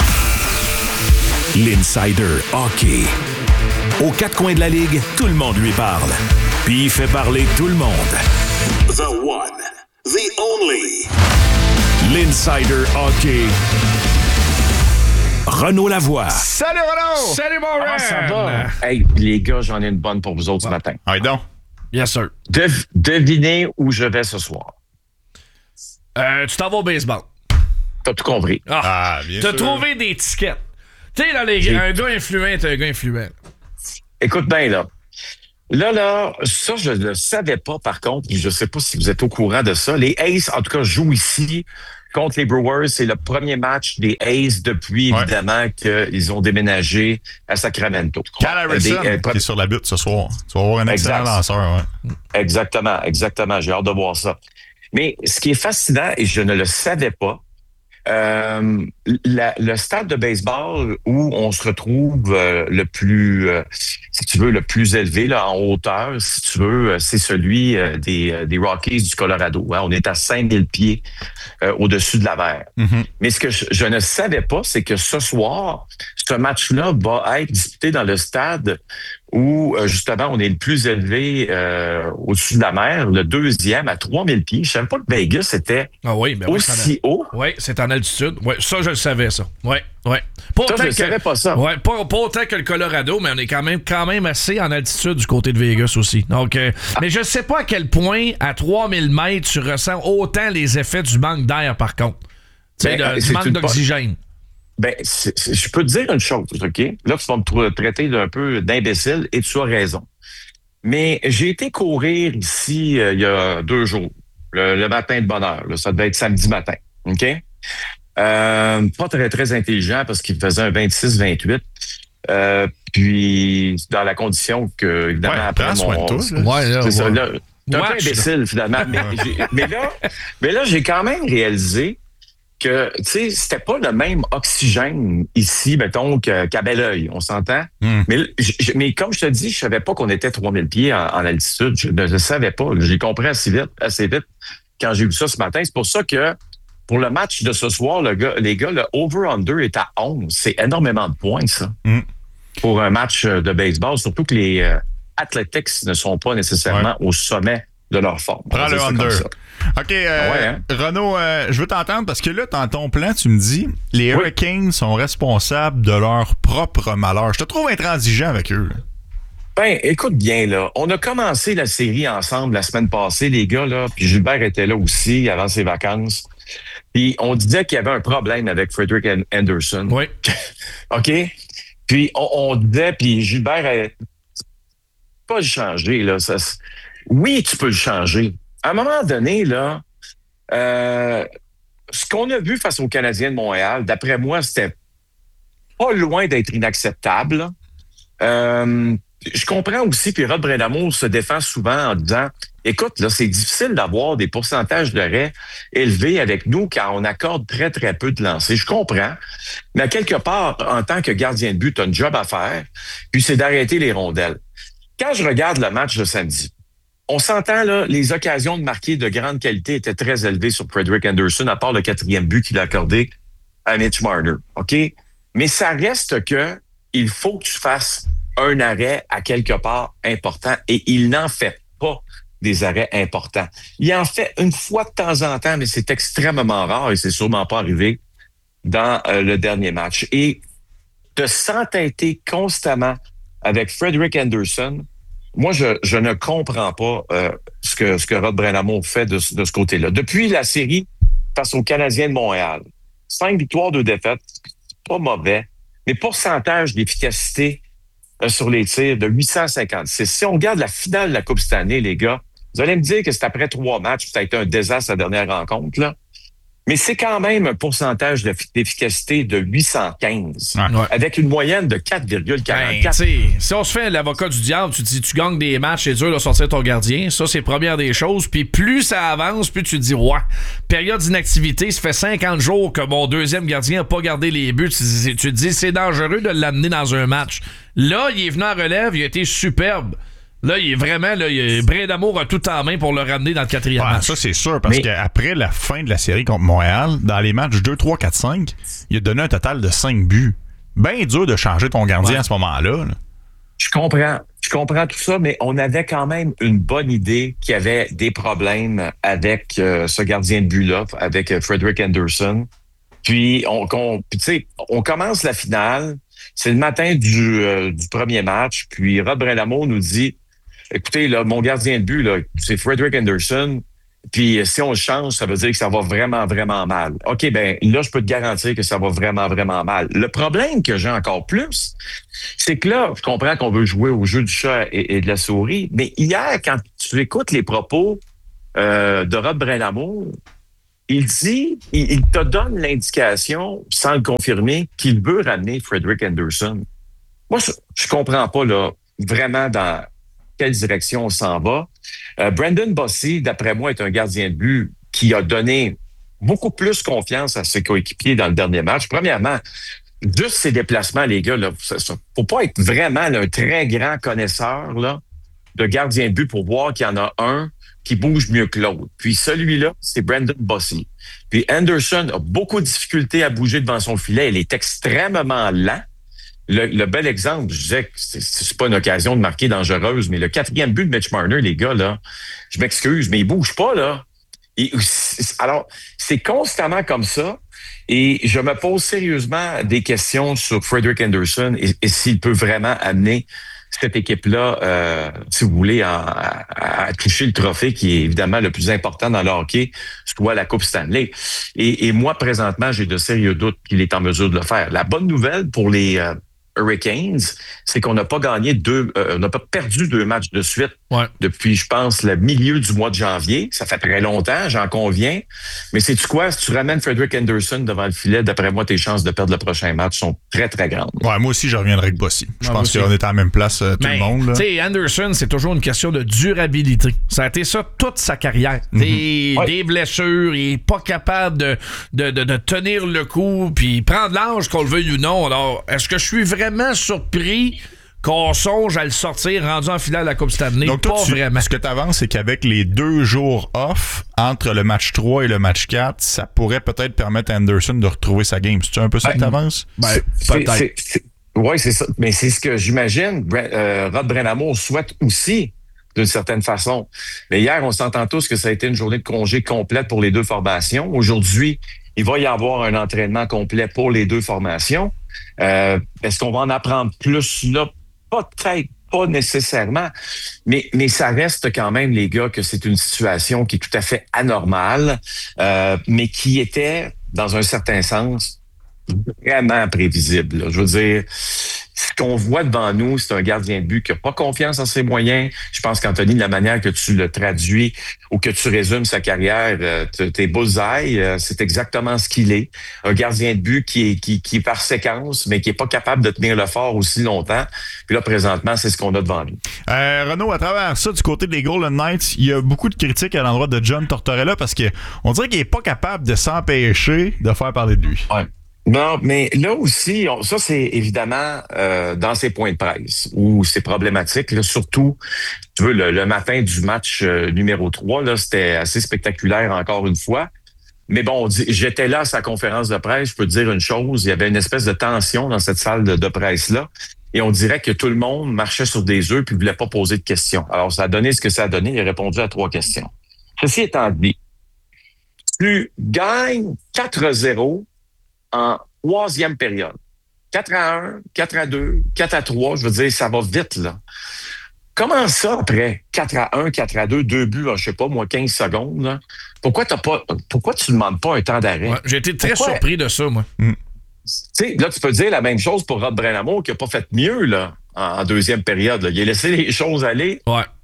L'Insider Hockey. Aux 4 coins de la ligue, tout le monde lui parle. Puis il fait parler tout le monde. The one, the only. L'Insider Hockey. Renaud Lavoie. Salut Renaud! Salut mon Ren! Ça va? Hey, les gars, j'en ai une bonne pour vous autres ce matin. Ah, donc. Yes, sir. Devinez où je vais ce soir. Tu t'en vas au baseball. T'as tout compris. Bien T'as sûr. trouvé des tickets. Tu sais, un gars influent, t'es un gars influent. Écoute bien, là. Là, ça, je ne le savais pas, par contre. Je ne sais pas si vous êtes au courant de ça. Les Aces, en tout cas, jouent ici contre les Brewers. C'est le premier match des Aces depuis, évidemment, qu'ils ont déménagé à Sacramento. Cal Harrison, qui est sur la butte ce soir. Tu vas avoir un excellent lanceur. Ouais. Exactement. J'ai hâte de voir ça. Mais ce qui est fascinant, et je ne le savais pas, le stade de baseball où on se retrouve le plus, si tu veux, le plus élevé là, en hauteur, si tu veux, c'est celui des Rockies du Colorado. Hein? On est à 5000 pieds au-dessus de la mer. Mm-hmm. Mais ce que je ne savais pas, c'est que ce soir, ce match-là va être disputé dans le stade où, justement, on est le plus élevé au-dessus de la mer, le deuxième à 3000 pieds. Je ne savais pas que Vegas était aussi haut. Oui, c'est en altitude. Oui, ça, je le savais, ça. Oui. Je ne savais pas ça. Oui, pas autant que le Colorado, mais on est quand même assez en altitude du côté de Vegas aussi. Donc, mais je ne sais pas à quel point, à 3000 mètres, tu ressens autant les effets du manque d'air, par contre. Du manque d'oxygène. Je peux te dire une chose, OK? Là, tu vas me traiter d'un peu d'imbécile et tu as raison. Mais j'ai été courir ici il y a 2 jours, le matin de bonne heure. Là, ça devait être samedi matin, OK? Pas très, très intelligent parce qu'il faisait un 26-28. Puis, dans la condition que, évidemment, après mon... C'est ça, là. T'es un peu imbécile, finalement. mais là, j'ai quand même réalisé que, tu sais, c'était pas le même oxygène ici, mettons, qu'à Belleuil, on s'entend? Mm. Mais comme je te dis, je savais pas qu'on était 3000 pieds en altitude. Je ne le savais pas. J'ai compris assez vite quand j'ai vu ça ce matin. C'est pour ça que, pour le match de ce soir, les gars, le over-under est à 11. C'est énormément de points, ça. Mm. Pour un match de baseball, surtout que les Athletics ne sont pas nécessairement au sommet de leur forme. Prends le under. OK, Renaud, je veux t'entendre parce que là, dans ton plan, tu me dis les Hurricanes sont responsables de leur propre malheur. Je te trouve intransigeant avec eux. Écoute bien, là. On a commencé la série ensemble la semaine passée, les gars, là, puis Gilbert était là aussi avant ses vacances. Puis on disait qu'il y avait un problème avec Frederik Andersen. Oui. OK? Puis on disait, puis Gilbert a pas le changer, là. Oui, tu peux le changer. À un moment donné, là, ce qu'on a vu face aux Canadiens de Montréal, d'après moi, c'était pas loin d'être inacceptable. Je comprends aussi, puis Rod Brind'Amour se défend souvent en disant, écoute, là, c'est difficile d'avoir des pourcentages d'arrêts élevés avec nous quand on accorde très, très peu de lancers. Je comprends. Mais à quelque part, en tant que gardien de but, tu as un job à faire, puis c'est d'arrêter les rondelles. Quand je regarde le match de samedi, on s'entend, là, les occasions de marquer de grande qualité étaient très élevées sur Frederik Andersen, à part le 4e but qu'il a accordé à Mitch Marner. OK? Mais ça reste que il faut que tu fasses un arrêt à quelque part important et il n'en fait pas des arrêts importants. Il en fait une fois de temps en temps, mais c'est extrêmement rare et c'est sûrement pas arrivé dans le dernier match. Et de s'entêter constamment avec Frederik Andersen, moi, je ne comprends pas ce que Rod Brind'Amour fait de ce côté-là. Depuis la série face aux Canadiens de Montréal, 5 victoires, 2 défaites, c'est pas mauvais, mais pourcentage d'efficacité sur les tirs de 856. Si on regarde la finale de la Coupe cette année, les gars, Vous allez me dire que c'est après 3 matchs, ça a été un désastre la dernière rencontre, là. Mais c'est quand même un pourcentage d'efficacité de 815, avec une moyenne de 4,44. Si on se fait l'avocat du diable, tu te dis, tu gagnes des matchs, c'est dur de sortir ton gardien. Ça, c'est première des choses. Puis plus ça avance, plus tu te dis, période d'inactivité, ça fait 50 jours que mon deuxième gardien n'a pas gardé les buts. Tu te dis, c'est dangereux de l'amener dans un match. Là, il est venu en relève, il a été superbe. Là, il est vraiment, Brindamour a tout en main pour le ramener dans le 4e match. Ça, c'est sûr, parce qu'après la fin de la série contre Montréal, dans les matchs 2, 3, 4, 5, il a donné un total de 5 buts. Bien dur de changer ton gardien à ce moment-là. Là. Je comprends tout ça, mais on avait quand même une bonne idée qu'il y avait des problèmes avec ce gardien de but-là, avec Frederick Anderson. Puis, on commence la finale. C'est le matin du premier match. Puis, Rod Brindamour nous dit, écoutez, là, mon gardien de but, là, c'est Frederick Anderson. Puis, si on le change, ça veut dire que ça va vraiment, vraiment mal. OK, ben là, je peux te garantir que ça va vraiment, vraiment mal. Le problème que j'ai encore plus, c'est que là, je comprends qu'on veut jouer au jeu du chat et de la souris, mais hier, quand tu écoutes les propos de Rod Brindamour, il dit, il te donne l'indication, sans le confirmer, qu'il veut ramener Frederick Anderson. Moi, je comprends pas, là, vraiment dans quelle direction on s'en va. Brandon Bossy, d'après moi, est un gardien de but qui a donné beaucoup plus confiance à ses coéquipiers dans le dernier match. Premièrement, juste ses déplacements, les gars, là, faut pas être vraiment là, un très grand connaisseur là, de gardien de but pour voir qu'il y en a un qui bouge mieux que l'autre. Puis celui-là, c'est Brandon Bossy. Puis Anderson a beaucoup de difficultés à bouger devant son filet. Il est extrêmement lent. Le bel exemple, je disais que c'est pas une occasion de marquer dangereuse, mais le 4e but de Mitch Marner, les gars, là, je m'excuse, mais il bouge pas, là. Alors, c'est constamment comme ça. Et je me pose sérieusement des questions sur Frederick Anderson et s'il peut vraiment amener cette équipe-là, si vous voulez, à toucher le trophée qui est évidemment le plus important dans le hockey, soit la Coupe Stanley. Et moi, présentement, j'ai de sérieux doutes qu'il est en mesure de le faire. La bonne nouvelle pour les Hurricanes, c'est qu'on n'a pas gagné on n'a pas perdu 2 matchs de suite depuis, je pense, le milieu du mois de janvier. Ça fait très longtemps, j'en conviens. Mais sais-tu quoi? Si tu ramènes Frederick Anderson devant le filet, d'après moi, tes chances de perdre le prochain match sont très, très grandes. Ouais, moi aussi, je reviendrai avec Bossy. Je pense qu'on est à la même place, tout le monde. Tu sais, Anderson, c'est toujours une question de durabilité. Ça a été ça toute sa carrière. Des blessures, il n'est pas capable de tenir le coup, puis prendre l'âge, qu'on le veuille ou non. Alors, est-ce que je suis vraiment surpris qu'on songe à le sortir rendu en finale de la Coupe Stanley? Donc, toi, vraiment. Ce que tu avances, c'est qu'avec les 2 jours off, entre le match 3 et le match 4, ça pourrait peut-être permettre à Anderson de retrouver sa game. C'est-tu un peu ça que tu avances? Peut-être. Oui, c'est ça. Mais c'est ce que j'imagine Rod Brindamour souhaite aussi, d'une certaine façon. Mais hier, on s'entend tous que ça a été une journée de congé complète pour les 2 formations. Aujourd'hui, il va y avoir un entraînement complet pour les 2 formations. Est-ce qu'on va en apprendre plus là? Peut-être pas nécessairement, mais ça reste quand même, les gars, que c'est une situation qui est tout à fait anormale, mais qui était, dans un certain sens, vraiment prévisible. Là. Je veux dire, ce qu'on voit devant nous, c'est un gardien de but qui n'a pas confiance en ses moyens. Je pense qu'Anthony, de la manière que tu le traduis ou que tu résumes sa carrière, tes bullseye, c'est exactement ce qu'il est. Un gardien de but qui est par séquence, mais qui est pas capable de tenir le fort aussi longtemps. Puis là, présentement, c'est ce qu'on a devant nous. Renaud, à travers ça, du côté des Golden Knights, il y a beaucoup de critiques à l'endroit de John Tortorella parce qu'on dirait qu'il est pas capable de s'empêcher de faire parler de lui. Ouais. Non, mais là aussi, ça c'est évidemment dans ses points de presse où c'est problématique. Là, surtout, tu veux, le matin du match numéro 3, là, c'était assez spectaculaire encore une fois. Mais bon, j'étais là à sa conférence de presse, je peux te dire une chose, il y avait une espèce de tension dans cette salle de presse-là. Et on dirait que tout le monde marchait sur des œufs puis ne voulait pas poser de questions. Alors, ça a donné ce que ça a donné. Il a répondu à 3 questions. Ceci étant dit, tu gagnes 4-0 en 3e période. 4-1, 4-2, 4-3, je veux dire, ça va vite, là. Comment ça, après 4-1, 4-2, 2 buts en, je sais pas, moi, 15 secondes, là? Pourquoi tu ne demandes pas un temps d'arrêt? Ouais, j'ai été très surpris de ça, moi. Tu sais, là, tu peux dire la même chose pour Rod Brindamour qui n'a pas fait mieux, là, en 2e période. Là. Il a laissé les choses aller. Ouais.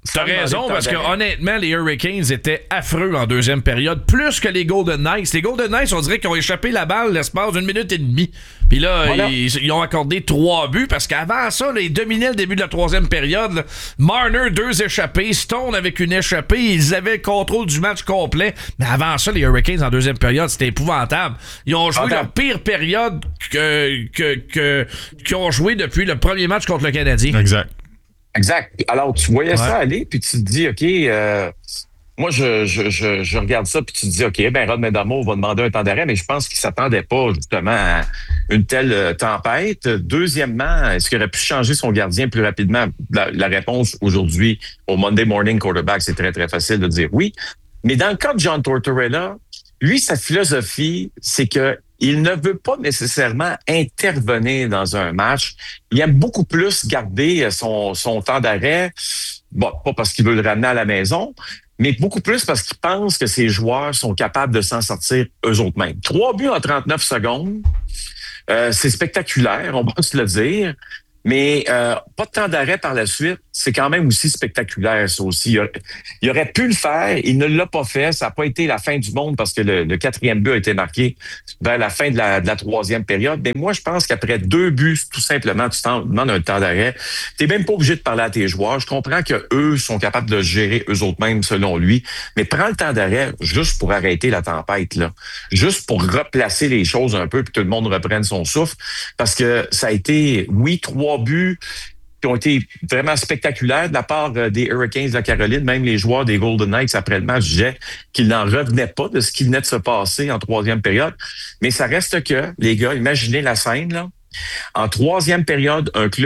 T'as raison, parce que honnêtement, les Hurricanes étaient affreux en deuxième période, plus que les Golden Knights. Les Golden Knights, on dirait qu'ils ont échappé la balle l'espace d'une minute et demie. Puis là, voilà. ils ont accordé 3 buts, parce qu'avant ça, là, ils dominaient le début de la troisième période. Là. Marner, 2 échappées. Stone avec une échappée. Ils avaient le contrôle du match complet. Mais avant ça, les Hurricanes en deuxième période, c'était épouvantable. Ils ont joué leur pire période qu'ils ont joué depuis le premier match contre le Canadien. Exact. Alors, tu voyais ça aller, puis tu te dis, OK, moi, je regarde ça, puis tu te dis, OK, ben Rod Brind'Amour va demander un temps d'arrêt, mais je pense qu'il s'attendait pas, justement, à une telle tempête. Deuxièmement, est-ce qu'il aurait pu changer son gardien plus rapidement? La réponse aujourd'hui, au Monday Morning Quarterback, c'est très, très facile de dire oui. Mais dans le cas de John Tortorella, lui, sa philosophie, c'est que il ne veut pas nécessairement intervenir dans un match. Il aime beaucoup plus garder son temps d'arrêt. Bon, pas parce qu'il veut le ramener à la maison, mais beaucoup plus parce qu'il pense que ses joueurs sont capables de s'en sortir eux autres mêmes. 3 buts en 39 secondes, c'est spectaculaire, on va se le dire. Mais pas de temps d'arrêt par la suite, c'est quand même aussi spectaculaire, ça aussi. Il aurait pu le faire, il ne l'a pas fait. Ça n'a pas été la fin du monde parce que le 4e but a été marqué vers la fin de la 3e période. Mais moi, je pense qu'après 2 buts, tout simplement, tu t'en demandes un temps d'arrêt. T'es même pas obligé de parler à tes joueurs. Je comprends que eux sont capables de gérer eux autres mêmes, selon lui. Mais prends le temps d'arrêt juste pour arrêter la tempête, là. Juste pour replacer les choses un peu puis que tout le monde reprenne son souffle. Parce que ça a été, oui, 3 buts qui ont été vraiment spectaculaires de la part des Hurricanes de la Caroline. Même les joueurs des Golden Knights, après le match, disaient qu'ils n'en revenaient pas de ce qui venait de se passer en 3e période. Mais ça reste que, les gars, imaginez la scène, là. En 3e période, un club